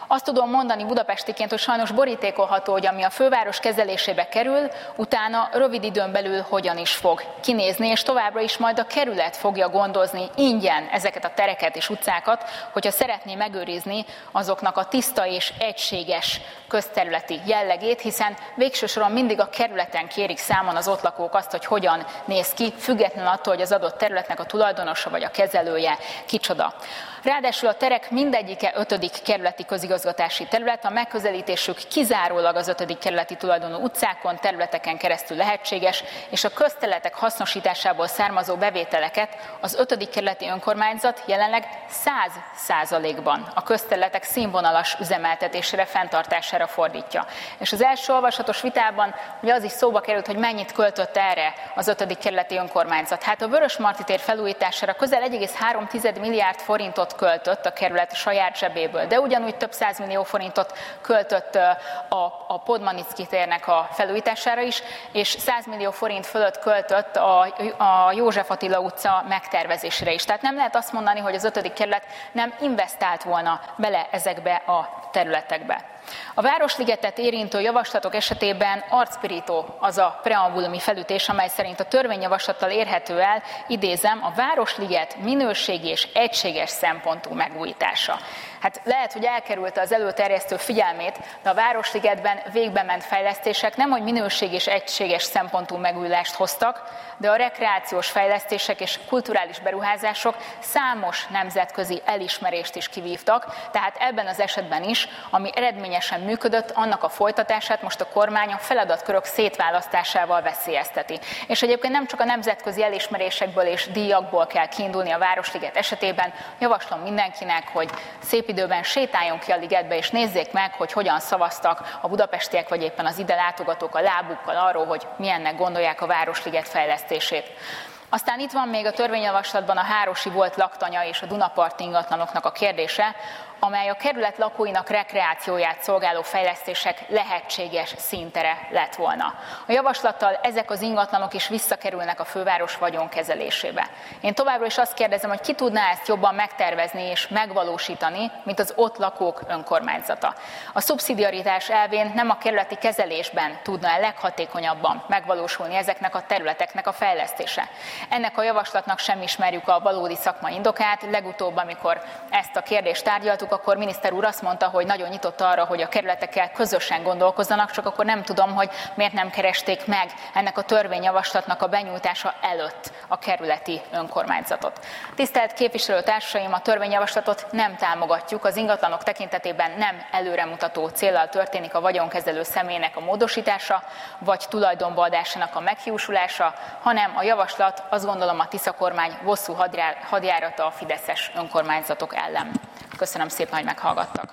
Azt tudom mondani budapestiként, hogy sajnos borítékolható, hogy ami a főváros kezelésébe kerül, utána rövid időn belül hogyan is fog kinézni, és továbbra is majd a kerület fogja gondozni ingyen ezeket a tereket és utcákat, hogyha szeretné megőrizni azoknak a tiszta és egységes közterületi jellegét, hiszen végső soron mindig a kerületen kérik számon az ott lakók azt, hogy hogyan néz ki, függetlenül attól, hogy az adott területnek a tulajdonosa vagy a kezelője kicsoda. Ráadásul a terek mindegyike ötödik kerületi közigazgatási terület, a megközelítésük kizárólag az ötödik kerületi tulajdonú utcákon, területeken keresztül lehetséges, és a közterületek hasznosításából származó bevételeket az ötödik kerületi önkormányzat jelenleg száz százalékban a közterületek színvonalas üzemeltetésére, fenntartására fordítja. És az első olvasatos vitában ugye az is szóba került, hogy mennyit költött erre az ötödik kerületi önkormányzat. Hát a Vörösmarty tér felújítására közel egy egész három milliárd forintot költött a kerület saját zsebéből, de ugyanúgy több százmillió forintot költött a, a Podmanicki térnek a felújítására is, és száz millió forint fölött költött a, a József Attila utca megtervezésére is. Tehát nem lehet azt mondani, hogy az ötödik kerület nem investált volna bele ezekbe a területekbe. A Városligetet érintő javaslatok esetében arcpirító az a preambulumi felütés, amely szerint a törvényjavaslattal érhető el, idézem, a Városliget minőségi és egységes szempontú megújítása. Hát lehet, hogy elkerülte az előterjesztő figyelmét, de a Városligetben végbe ment fejlesztések nem, hogy minőség és egységes szempontú megújulást hoztak, de a rekreációs fejlesztések és kulturális beruházások számos nemzetközi elismerést is kivívtak, tehát ebben az esetben is, ami eredményesen működött, annak a folytatását most a kormány a feladatkörök szétválasztásával veszélyezteti. És egyébként nem csak a nemzetközi elismerésekből és díjakból kell kiindulni a Városliget esetében, javaslom mindenkinek, hogy szép időben sétáljon ki a ligetbe, és nézzék meg, hogy hogyan szavaztak a budapestiek, vagy éppen az ide látogatók a lábukkal arról, hogy milyennek gondolják a Városliget fejlesztését. Aztán itt van még a törvényjavaslatban a Hárosi volt laktanya és a Dunaparti ingatlanoknak a kérdése, amely a kerület lakóinak rekreációját szolgáló fejlesztések lehetséges színtere lett volna. A javaslattal ezek az ingatlanok is visszakerülnek a főváros vagyonkezelésébe. Én továbbra is azt kérdezem, hogy ki tudná ezt jobban megtervezni és megvalósítani, mint az ott lakók önkormányzata. A szubszidiaritás elvén nem a kerületi kezelésben tudna el leghatékonyabban megvalósulni ezeknek a területeknek a fejlesztése. Ennek a javaslatnak sem ismerjük a valódi szakmai indokát. Legutóbb, amikor ezt a kérdést tárgyaltuk, akkor miniszter úr azt mondta, hogy nagyon nyitott arra, hogy a kerületekkel közösen gondolkozzanak, csak akkor nem tudom, hogy miért nem keresték meg ennek a törvényjavaslatnak a benyújtása előtt a kerületi önkormányzatot. Tisztelt képviselőtársaim, a törvényjavaslatot nem támogatjuk, az ingatlanok tekintetében nem előremutató céllal történik a vagyonkezelő személynek a módosítása, vagy tulajdonba adásának a meghiúsulása, hanem a javaslat, azt gondolom, a Tisza kormány bosszú hadjárata a fideszes önkormányzatok ellen. Köszönöm szépen, hogy meghallgattak.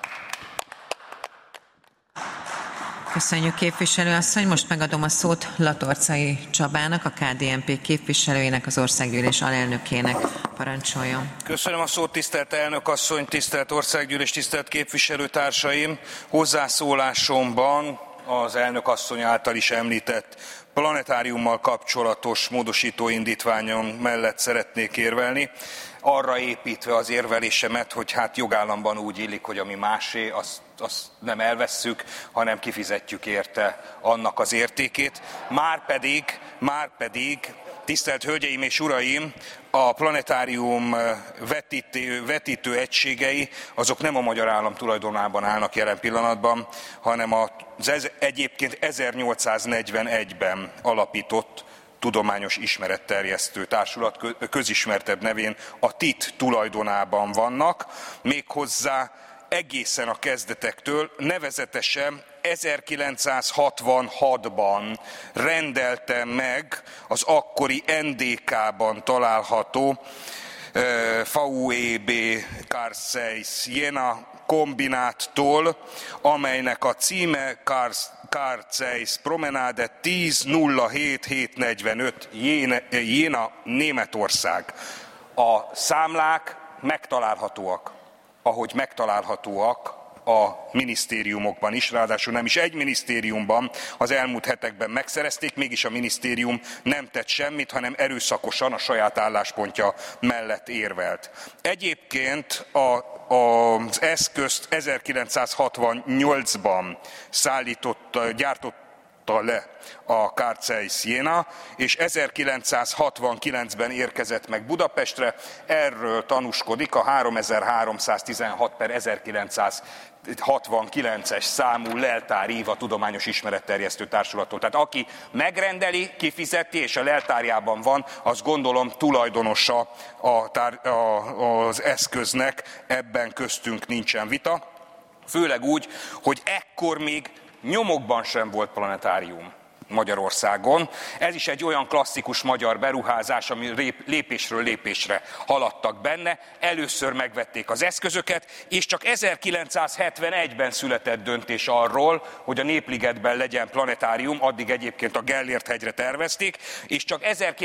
Köszönjük, képviselőasszony. Most megadom a szót Latorcai Csabának, a ká dé en pé képviselőjének, az országgyűlés alelnökének. Parancsoljon. Köszönöm a szót, tisztelt elnök asszony, tisztelt országgyűlés, tisztelt képviselőtársaim. Hozzászólásomban az elnök asszony által is említett planetáriummal kapcsolatos módosító indítványon mellett szeretnék érvelni, arra építve az érvelésemet, hogy hát jogállamban úgy illik, hogy ami másé, azt, azt nem elvesszük, hanem kifizetjük érte annak az értékét. Márpedig, márpedig, tisztelt hölgyeim és uraim, a planetárium vetítő, vetítő egységei, azok nem a magyar állam tulajdonában állnak jelen pillanatban, hanem az egyébként ezernyolcszáznegyvenegyben alapított tudományos ismeretterjesztő társulat közismertebb nevén a té i té tulajdonában vannak, méghozzá egészen a kezdetektől, nevezetesen ezerkilencszázhatvanhatban rendelte meg az akkori en dé ká-ban található vé u é bé Carseis Jena kombináttól, amelynek a címe Carseis Promenade tíz nulla hét hétszáznegyvenöt Jena, Németország. A számlák megtalálhatóak, ahogy megtalálhatóak a minisztériumokban is, ráadásul nem is egy minisztériumban az elmúlt hetekben megszerezték, mégis a minisztérium nem tett semmit, hanem erőszakosan a saját álláspontja mellett érvelt. Egyébként a, az eszközt ezerkilencszázhatvannyolcban szállított, gyártott le a Carcei Siena, és ezerkilencszázhatvankilencben érkezett meg Budapestre. Erről tanúskodik a háromezer-háromszáztizenhat per ezerkilencszázhatvankilences számú Leltár Éva tudományos ismeretterjesztő társulattól. Tehát aki megrendeli, kifizeti, és a leltárjában van, azt gondolom tulajdonosa a tár, a, az eszköznek, ebben köztünk nincsen vita. Főleg úgy, hogy ekkor még nyomokban sem volt planetárium Magyarországon. Ez is egy olyan klasszikus magyar beruházás, ami lépésről lépésre haladtak benne. Először megvették az eszközöket, és csak ezerkilencszázhetvenegyben született döntés arról, hogy a Népligetben legyen planetárium, addig egyébként a Gellért-hegyre tervezték, és csak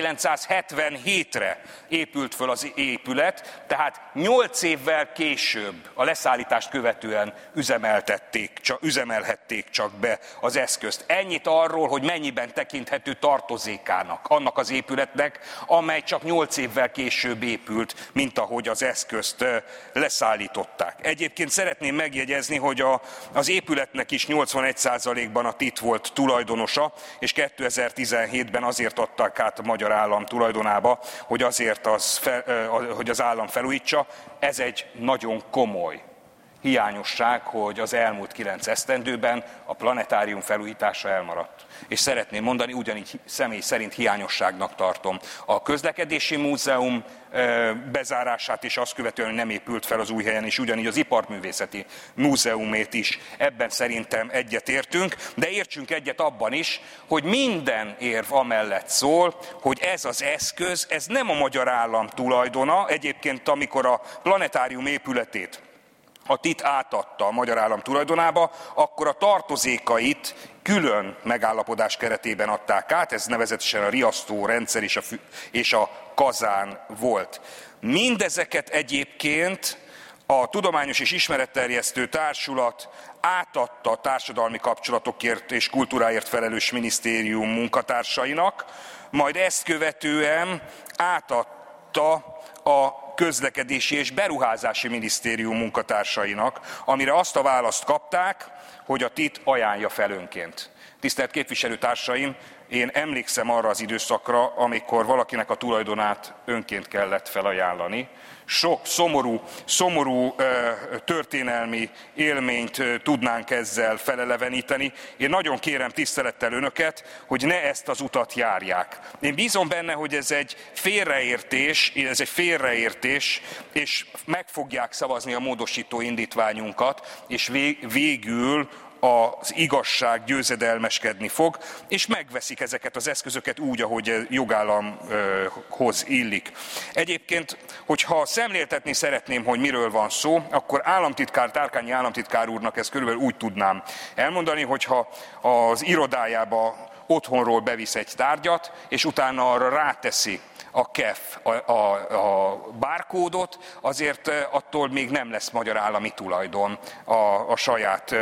ezerkilencszázhetvenhétre épült föl az épület, tehát nyolc évvel később, a leszállítást követően üzemeltették, csak, üzemelhették csak be az eszközt. Ennyit arról, hogy mennyiben tekinthető tartozékának, annak az épületnek, amely csak nyolc évvel később épült, mint ahogy az eszközt leszállították. Egyébként szeretném megjegyezni, hogy a, az épületnek is nyolcvanegy százalékban a TIT volt tulajdonosa, és kétezer-tizenhétben azért adták át a magyar állam tulajdonába, hogy azért az, fel, hogy az állam felújítsa. Ez egy nagyon komoly hiányosság, hogy az elmúlt kilenc esztendőben a planetárium felújítása elmaradt. És szeretném mondani, ugyanígy személy szerint hiányosságnak tartom a közlekedési múzeum bezárását, és azt követően, hogy nem épült fel az új helyen, és ugyanígy az iparművészeti múzeumét is. Ebben szerintem egyetértünk, de értsünk egyet abban is, hogy minden érv amellett szól, hogy ez az eszköz, ez nem a magyar állam tulajdona. Egyébként, amikor a planetárium épületét a TIT átadta a magyar állam tulajdonába, akkor a tartozékait külön megállapodás keretében adták át, ez nevezetesen a riasztó rendszer és a, fü- és a kazán volt. Mindezeket egyébként a Tudományos és Ismeretterjesztő Társulat átadta a társadalmi kapcsolatokért és kultúráért felelős minisztérium munkatársainak, majd ezt követően átadta a Közlekedési és Beruházási Minisztérium munkatársainak, amire azt a választ kapták, hogy a TIT ajánlja fel önként. Tisztelt képviselőtársaim, én emlékszem arra az időszakra, amikor valakinek a tulajdonát önként kellett felajánlani. Sok szomorú, szomorú történelmi élményt tudnánk ezzel feleleveníteni. Én nagyon kérem tisztelettel önöket, hogy ne ezt az utat járják. Én bízom benne, hogy ez egy félreértés, ez egy félreértés, és meg fogják szavazni a módosító indítványunkat, és végül az igazság győzedelmeskedni fog, és megveszik ezeket az eszközöket úgy, ahogy jogállamhoz illik. Egyébként, hogyha szemléltetni szeretném, hogy miről van szó, akkor államtitkár, Tárkányi államtitkár úrnak ezt körülbelül úgy tudnám elmondani, hogyha az irodájába otthonról bevisz egy tárgyat, és utána arra ráteszi a ká e ef, a, a, a bárkódot, azért attól még nem lesz magyar állami tulajdon a, a saját,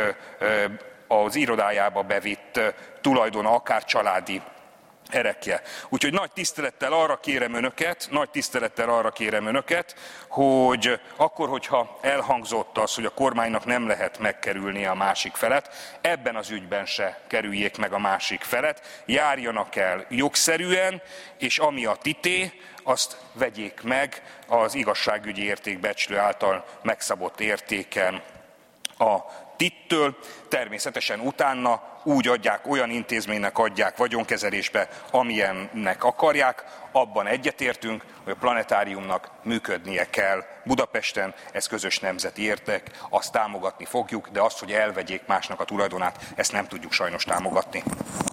az irodájába bevitt tulajdona, akár családi erekje. Úgyhogy nagy tisztelettel arra kérem önöket, nagy tisztelettel arra kérem önöket, hogy akkor, hogyha elhangzott az, hogy a kormánynak nem lehet megkerülni a másik felet, ebben az ügyben se kerüljék meg a másik felet, járjanak el jogszerűen, és ami a tité, azt vegyék meg az igazságügyi értékbecslő által megszabott értéken a tittől, természetesen utána úgy adják, olyan intézménynek adják vagyonkezelésbe, amilyennek akarják. Abban egyetértünk, hogy a planetáriumnak működnie kell Budapesten, ez közös nemzeti érték, azt támogatni fogjuk, de azt, hogy elvegyék másnak a tulajdonát, ezt nem tudjuk sajnos támogatni.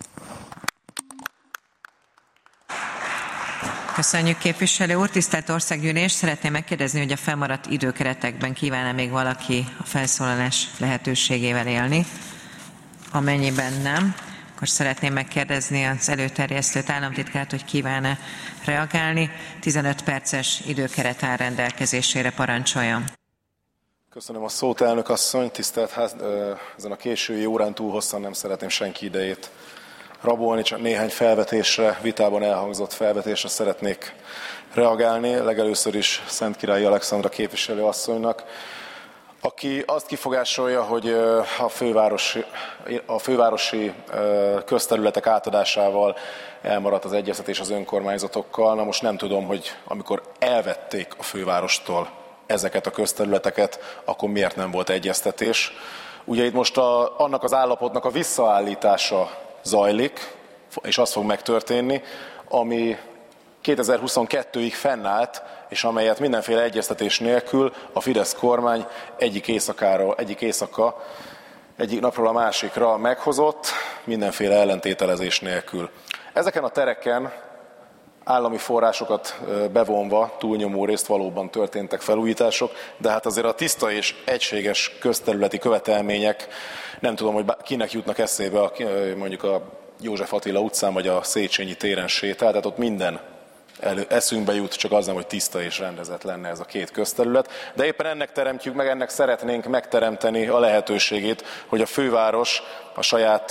Köszönjük, képviselő úr. Tisztelt Országgyűlés, szeretném megkérdezni, hogy a fennmaradt időkeretekben kíván-e még valaki a felszólalás lehetőségével élni. Amennyiben nem, akkor szeretném megkérdezni az előterjesztőt, államtitkárt, hogy kíván-e reagálni. tizenöt perces időkeret áll rendelkezésére, parancsoljon. Köszönöm a szót, elnök asszony, tisztelt ház, ezen a késői órán túl hosszan nem szeretném senki idejét rabolni, csak néhány felvetésre, vitában elhangzott felvetésre szeretnék reagálni. Legelőször is Szentkirályi Alexandra képviselőasszonynak, aki azt kifogásolja, hogy a fővárosi, a fővárosi közterületek átadásával elmaradt az egyeztetés az önkormányzatokkal. Na most nem tudom, hogy amikor elvették a fővárostól ezeket a közterületeket, akkor miért nem volt egyeztetés. Ugye itt most a, annak az állapotnak a visszaállítása zajlik, és az fog megtörténni, ami kétezer-huszonkettőig fennállt, és amelyet mindenféle egyeztetés nélkül a Fidesz kormány egyik éjszakára, egyik éjszaka, egyik napról a másikra meghozott, mindenféle ellentételezés nélkül. Ezeken a tereken állami forrásokat bevonva túlnyomó részt valóban történtek felújítások, de hát azért a tiszta és egységes közterületi követelmények, nem tudom, hogy kinek jutnak eszébe, mondjuk a József Attila utcán vagy a Széchenyi téren sétál, tehát ott minden elő, eszünkbe jut, csak az nem, hogy tiszta és rendezett lenne ez a két közterület. De éppen ennek teremtjük meg, ennek szeretnénk megteremteni a lehetőségét, hogy a főváros a saját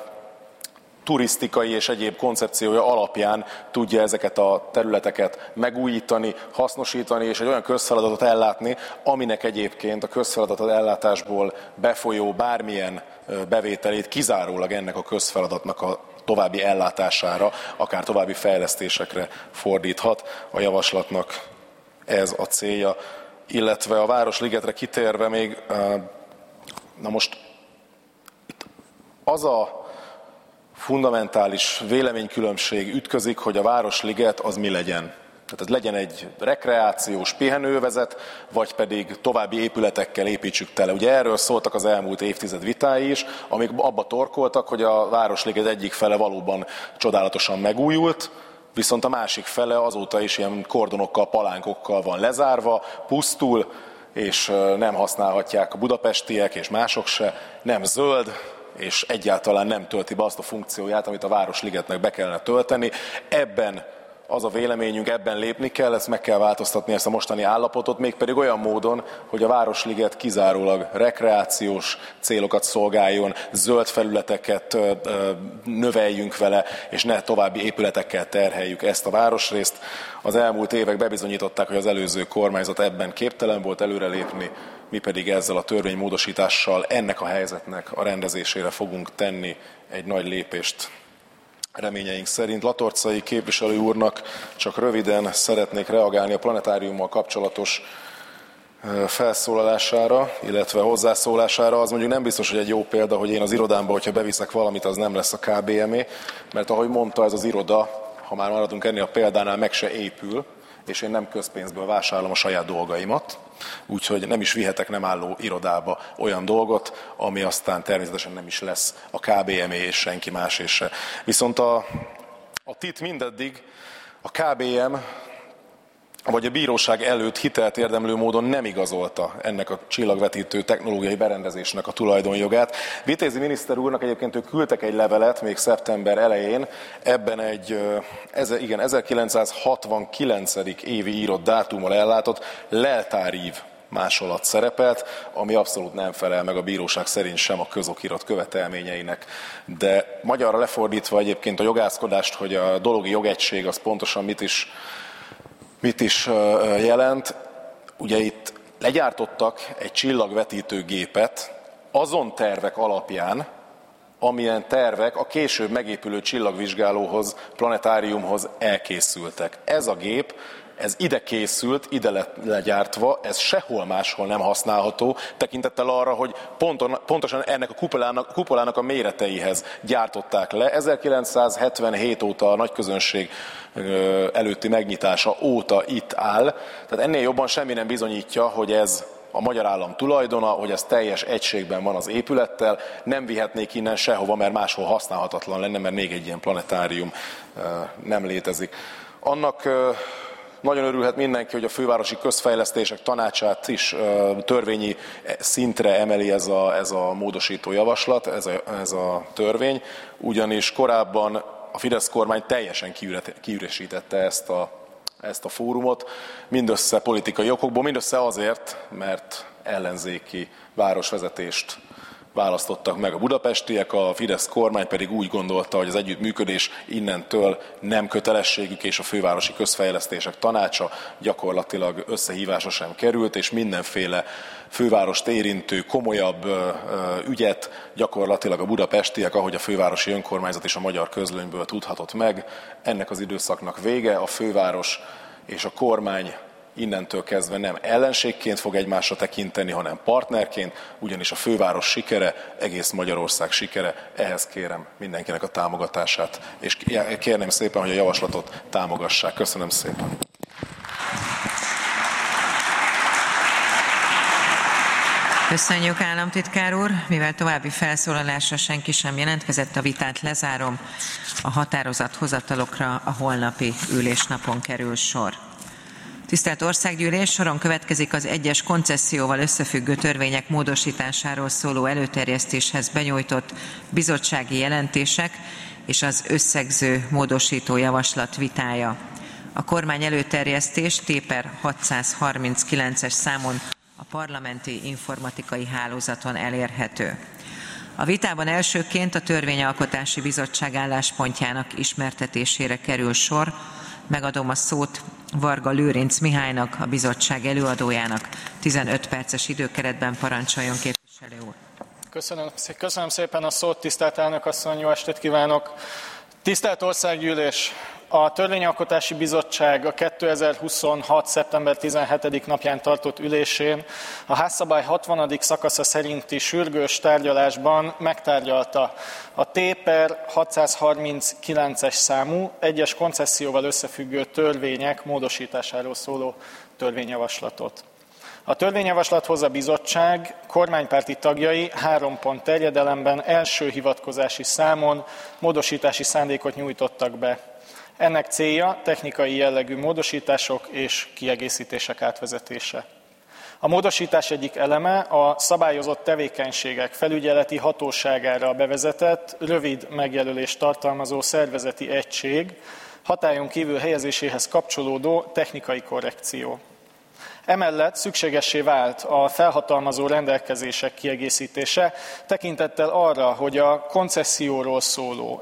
turisztikai és egyéb koncepciója alapján tudja ezeket a területeket megújítani, hasznosítani, és egy olyan közfeladatot ellátni, aminek egyébként a közfeladatot ellátásból befolyó bármilyen bevételét kizárólag ennek a közfeladatnak a további ellátására, akár további fejlesztésekre fordíthat. A javaslatnak ez a célja. Illetve a Városligetre kitérve még, na most itt az a fundamentális véleménykülönbség ütközik, hogy a Városliget az mi legyen. Tehát ez legyen egy rekreációs pihenővezet, vagy pedig további épületekkel építsük tele. Ugye erről szóltak az elmúlt évtized vitái is, amik abba torkoltak, hogy a Városliget egyik fele valóban csodálatosan megújult, viszont a másik fele azóta is ilyen kordonokkal, palánkokkal van lezárva, pusztul, és nem használhatják a budapestiek és mások se, nem zöld, és egyáltalán nem tölti be azt a funkcióját, amit a Városligetnek be kellene tölteni. Ebben az a véleményünk, ebben lépni kell, ezt meg kell változtatni, ezt a mostani állapotot, mégpedig olyan módon, hogy a Városliget kizárólag rekreációs célokat szolgáljon, zöld felületeket növeljünk vele, és ne további épületekkel terheljük ezt a városrészt. Az elmúlt évek bebizonyították, hogy az előző kormányzat ebben képtelen volt előrelépni, mi pedig ezzel a törvénymódosítással ennek a helyzetnek a rendezésére fogunk tenni egy nagy lépést. Reményeink szerint Latorcai képviselő úrnak csak röviden szeretnék reagálni a planetáriummal kapcsolatos felszólalására, illetve hozzászólására. Az mondjuk nem biztos, hogy egy jó példa, hogy én az irodámba, hogyha beviszek valamit, az nem lesz a ká bé em é, mert ahogy mondta, ez az iroda, ha már maradunk ennél a példánál, meg se épül, és én nem közpénzből vásárolom a saját dolgaimat, úgyhogy nem is vihetek nem álló irodába olyan dolgot, ami aztán természetesen nem is lesz a ká bé em é és senki más és se. Viszont a, a tit mindeddig a ká bé em vagy a bíróság előtt hitelt érdemlő módon nem igazolta ennek a csillagvetítő technológiai berendezésnek a tulajdonjogát. Vitézi miniszter úrnak egyébként ők küldtek egy levelet még szeptember elején, ebben egy igen, ezerkilencszázhatvankilencedik évi írott dátummal ellátott leltárív másolat szerepelt, ami abszolút nem felel meg a bíróság szerint sem a közokirat követelményeinek. De magyarra lefordítva egyébként a jogászkodást, hogy a dologi jogegység az pontosan mit is Mit is jelent? Ugye itt legyártottak egy csillagvetítő gépet azon tervek alapján, amilyen tervek a később megépülő csillagvizsgálóhoz, planetáriumhoz elkészültek. Ez a gép, ez ide készült, ide lett legyártva, ez sehol máshol nem használható, tekintettel arra, hogy ponton, pontosan ennek a kupolának, kupolának a méreteihez gyártották le. ezerkilencszázhetvenhét óta a nagyközönség előtti megnyitása óta itt áll, tehát ennél jobban semmi nem bizonyítja, hogy ez a magyar állam tulajdona, hogy ez teljes egységben van az épülettel, nem vihetnék innen sehova, mert máshol használhatatlan lenne, mert még egy ilyen planetárium nem létezik. Annak nagyon örülhet mindenki, hogy a fővárosi közfejlesztések tanácsát is törvényi szintre emeli ez a, ez a módosító javaslat, ez a, ez a törvény, ugyanis korábban a Fidesz kormány teljesen kiüresítette ezt a, ezt a fórumot, mindössze politikai okokból, mindössze azért, mert ellenzéki városvezetést választottak meg a budapestiek, a Fidesz kormány pedig úgy gondolta, hogy az együttműködés innentől nem kötelességük, és a fővárosi közfejlesztések tanácsa gyakorlatilag összehívásra sem került, és mindenféle fővárost érintő komolyabb ügyet gyakorlatilag a budapestiek, ahogy a fővárosi önkormányzat és a magyar közlönyből tudhatott meg. Ennek az időszaknak vége, a főváros és a kormány innentől kezdve nem ellenségként fog egymásra tekinteni, hanem partnerként, ugyanis a főváros sikere, egész Magyarország sikere, ehhez kérem mindenkinek a támogatását, és kérném szépen, hogy a javaslatot támogassák. Köszönöm szépen. Köszönjük, államtitkár úr! Mivel további felszólalásra senki sem jelentkezett, a vitát lezárom. A határozathozatalokra a holnapi ülésnapon kerül sor. Tisztelt Országgyűlés, soron következik az egyes koncesszióval összefüggő törvények módosításáról szóló előterjesztéshez benyújtott bizottsági jelentések és az összegző módosító javaslat vitája. A kormány előterjesztés T per hatszázharminckilences számon a parlamenti informatikai hálózaton elérhető. A vitában elsőként a Törvényalkotási Bizottság álláspontjának ismertetésére kerül sor. Megadom a szót Varga Lőrinc Mihálynak, a bizottság előadójának. tizenöt perces időkeretben parancsoljon, képviselő úr. Köszönöm, köszönöm szépen a szót, tisztelt elnök asszony, jó estét kívánok! Tisztelt Országgyűlés! A Törvényalkotási Bizottság a kétezer-huszonhat. szeptember tizenhetedik napján tartott ülésén a házszabály hatvanadik szakasza szerinti sürgős tárgyalásban megtárgyalta a T per hatszázharminckilences számú egyes koncesszióval összefüggő törvények módosításáról szóló törvényjavaslatot. A törvényjavaslathoz a bizottság kormánypárti tagjai három pont terjedelemben első hivatkozási számon módosítási szándékot nyújtottak be. Ennek célja technikai jellegű módosítások és kiegészítések átvezetése. A módosítás egyik eleme a szabályozott tevékenységek felügyeleti hatóságára bevezetett, rövid megjelölést tartalmazó szervezeti egység, hatályon kívül helyezéséhez kapcsolódó technikai korrekció. Emellett szükségessé vált a felhatalmazó rendelkezések kiegészítése, tekintettel arra, hogy a koncesszióról szóló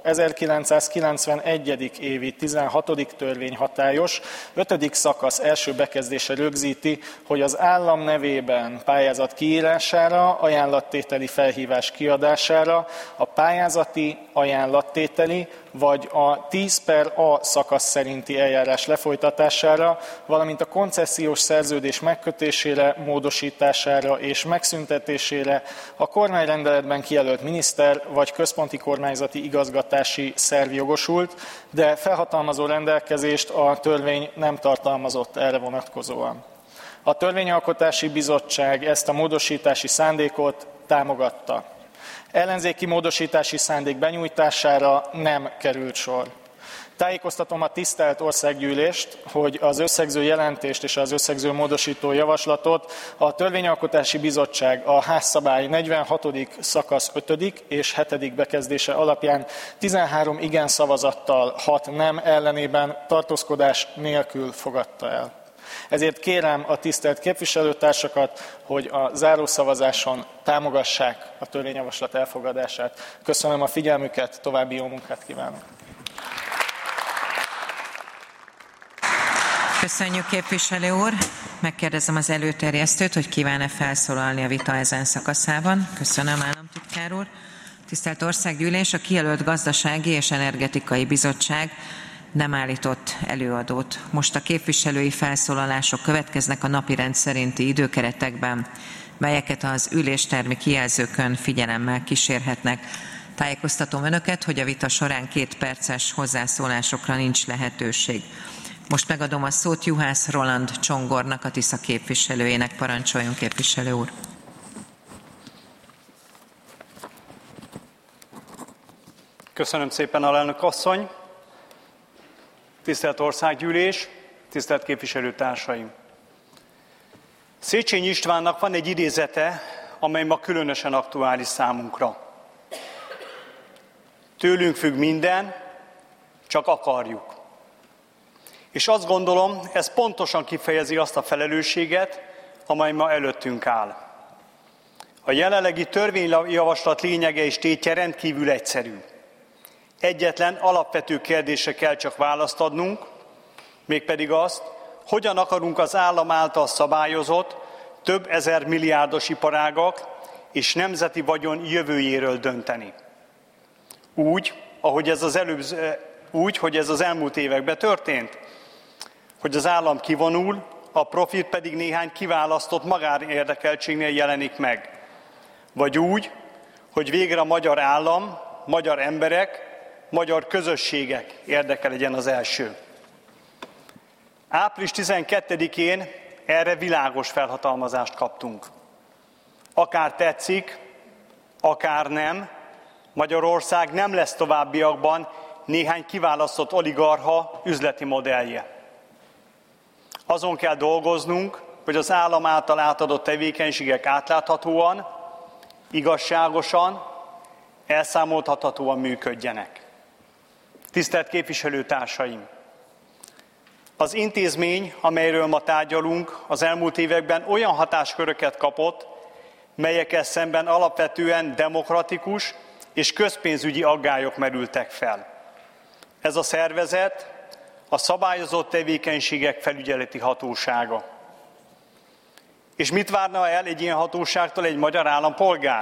ezerkilencszázkilencvenegy. évi tizenhatodik törvény hatályos, ötödik szakasz első bekezdése rögzíti, hogy az állam nevében pályázat kiírására, ajánlattételi felhívás kiadására, a pályázati, ajánlattételi vagy a tíz per A szakasz szerinti eljárás lefolytatására, valamint a koncesziós szerződés megkötésére, módosítására és megszüntetésére a kormányrendeletben kijelölt miniszter vagy központi kormányzati igazgatási szerv jogosult, de felhatalmazó rendelkezést a törvény nem tartalmazott erre vonatkozóan. A Törvényalkotási Bizottság ezt a módosítási szándékot támogatta. Ellenzéki módosítási szándék benyújtására nem került sor. Tájékoztatom a tisztelt Országgyűlést, hogy az összegző jelentést és az összegző módosító javaslatot a Törvényalkotási Bizottság a házszabály negyvenhatodik szakasz ötödik és hetedik bekezdése alapján tizenhárom igen szavazattal, hat nem ellenében tartózkodás nélkül fogadta el. Ezért kérem a tisztelt képviselőtársakat, hogy a zárószavazáson támogassák a törvényjavaslat elfogadását. Köszönöm a figyelmüket, további jó munkát kívánok! Köszönjük, képviselő úr! Megkérdezem az előterjesztőt, hogy kíván-e felszólalni a vita ezen szakaszában. Köszönöm, államtitkár úr! Tisztelt Országgyűlés, a kijelölt Gazdasági és Energetikai Bizottság nem állított előadót. Most a képviselői felszólalások következnek a napirend szerinti időkeretekben, melyeket az üléstermi kijelzőkön figyelemmel kísérhetnek. Tájékoztatom önöket, hogy a vita során két perces hozzászólásokra nincs lehetőség. Most megadom a szót Juhász Roland Csongornak, a Tisza képviselőjének. Parancsoljon, képviselő úr! Köszönöm szépen, alelnök asszony! Tisztelt Országgyűlés, tisztelt képviselőtársaim! Széchenyi Istvánnak van egy idézete, amely ma különösen aktuális számunkra. Tőlünk függ minden, csak akarjuk. És azt gondolom, ez pontosan kifejezi azt a felelősséget, amely ma előttünk áll. A jelenlegi törvényjavaslat lényege és tétje rendkívül egyszerű. Egyetlen alapvető kérdésre kell csak választ adnunk, mégpedig azt, hogyan akarunk az állam által szabályozott, több ezer milliárdos iparágak és nemzeti vagyon jövőjéről dönteni. Úgy, ahogy ez az, előbb, úgy, hogy ez az elmúlt években történt, hogy az állam kivonul, a profit pedig néhány kiválasztott magánérdekeltségnél jelenik meg. Vagy úgy, hogy végre a magyar állam, magyar emberek, magyar közösségek érdeke legyen az első. április tizenkettedikén erre világos felhatalmazást kaptunk. Akár tetszik, akár nem, Magyarország nem lesz továbbiakban néhány kiválasztott oligarcha üzleti modellje. Azon kell dolgoznunk, hogy az állam által átadott tevékenységek átláthatóan, igazságosan, elszámoltathatóan működjenek. Tisztelt képviselőtársaim! Az intézmény, amelyről ma tárgyalunk, az elmúlt években olyan hatásköröket kapott, melyekkel szemben alapvetően demokratikus és közpénzügyi aggályok merültek fel. Ez a szervezet a szabályozott tevékenységek felügyeleti hatósága. És mit várna el egy ilyen hatóságtól egy magyar állampolgár?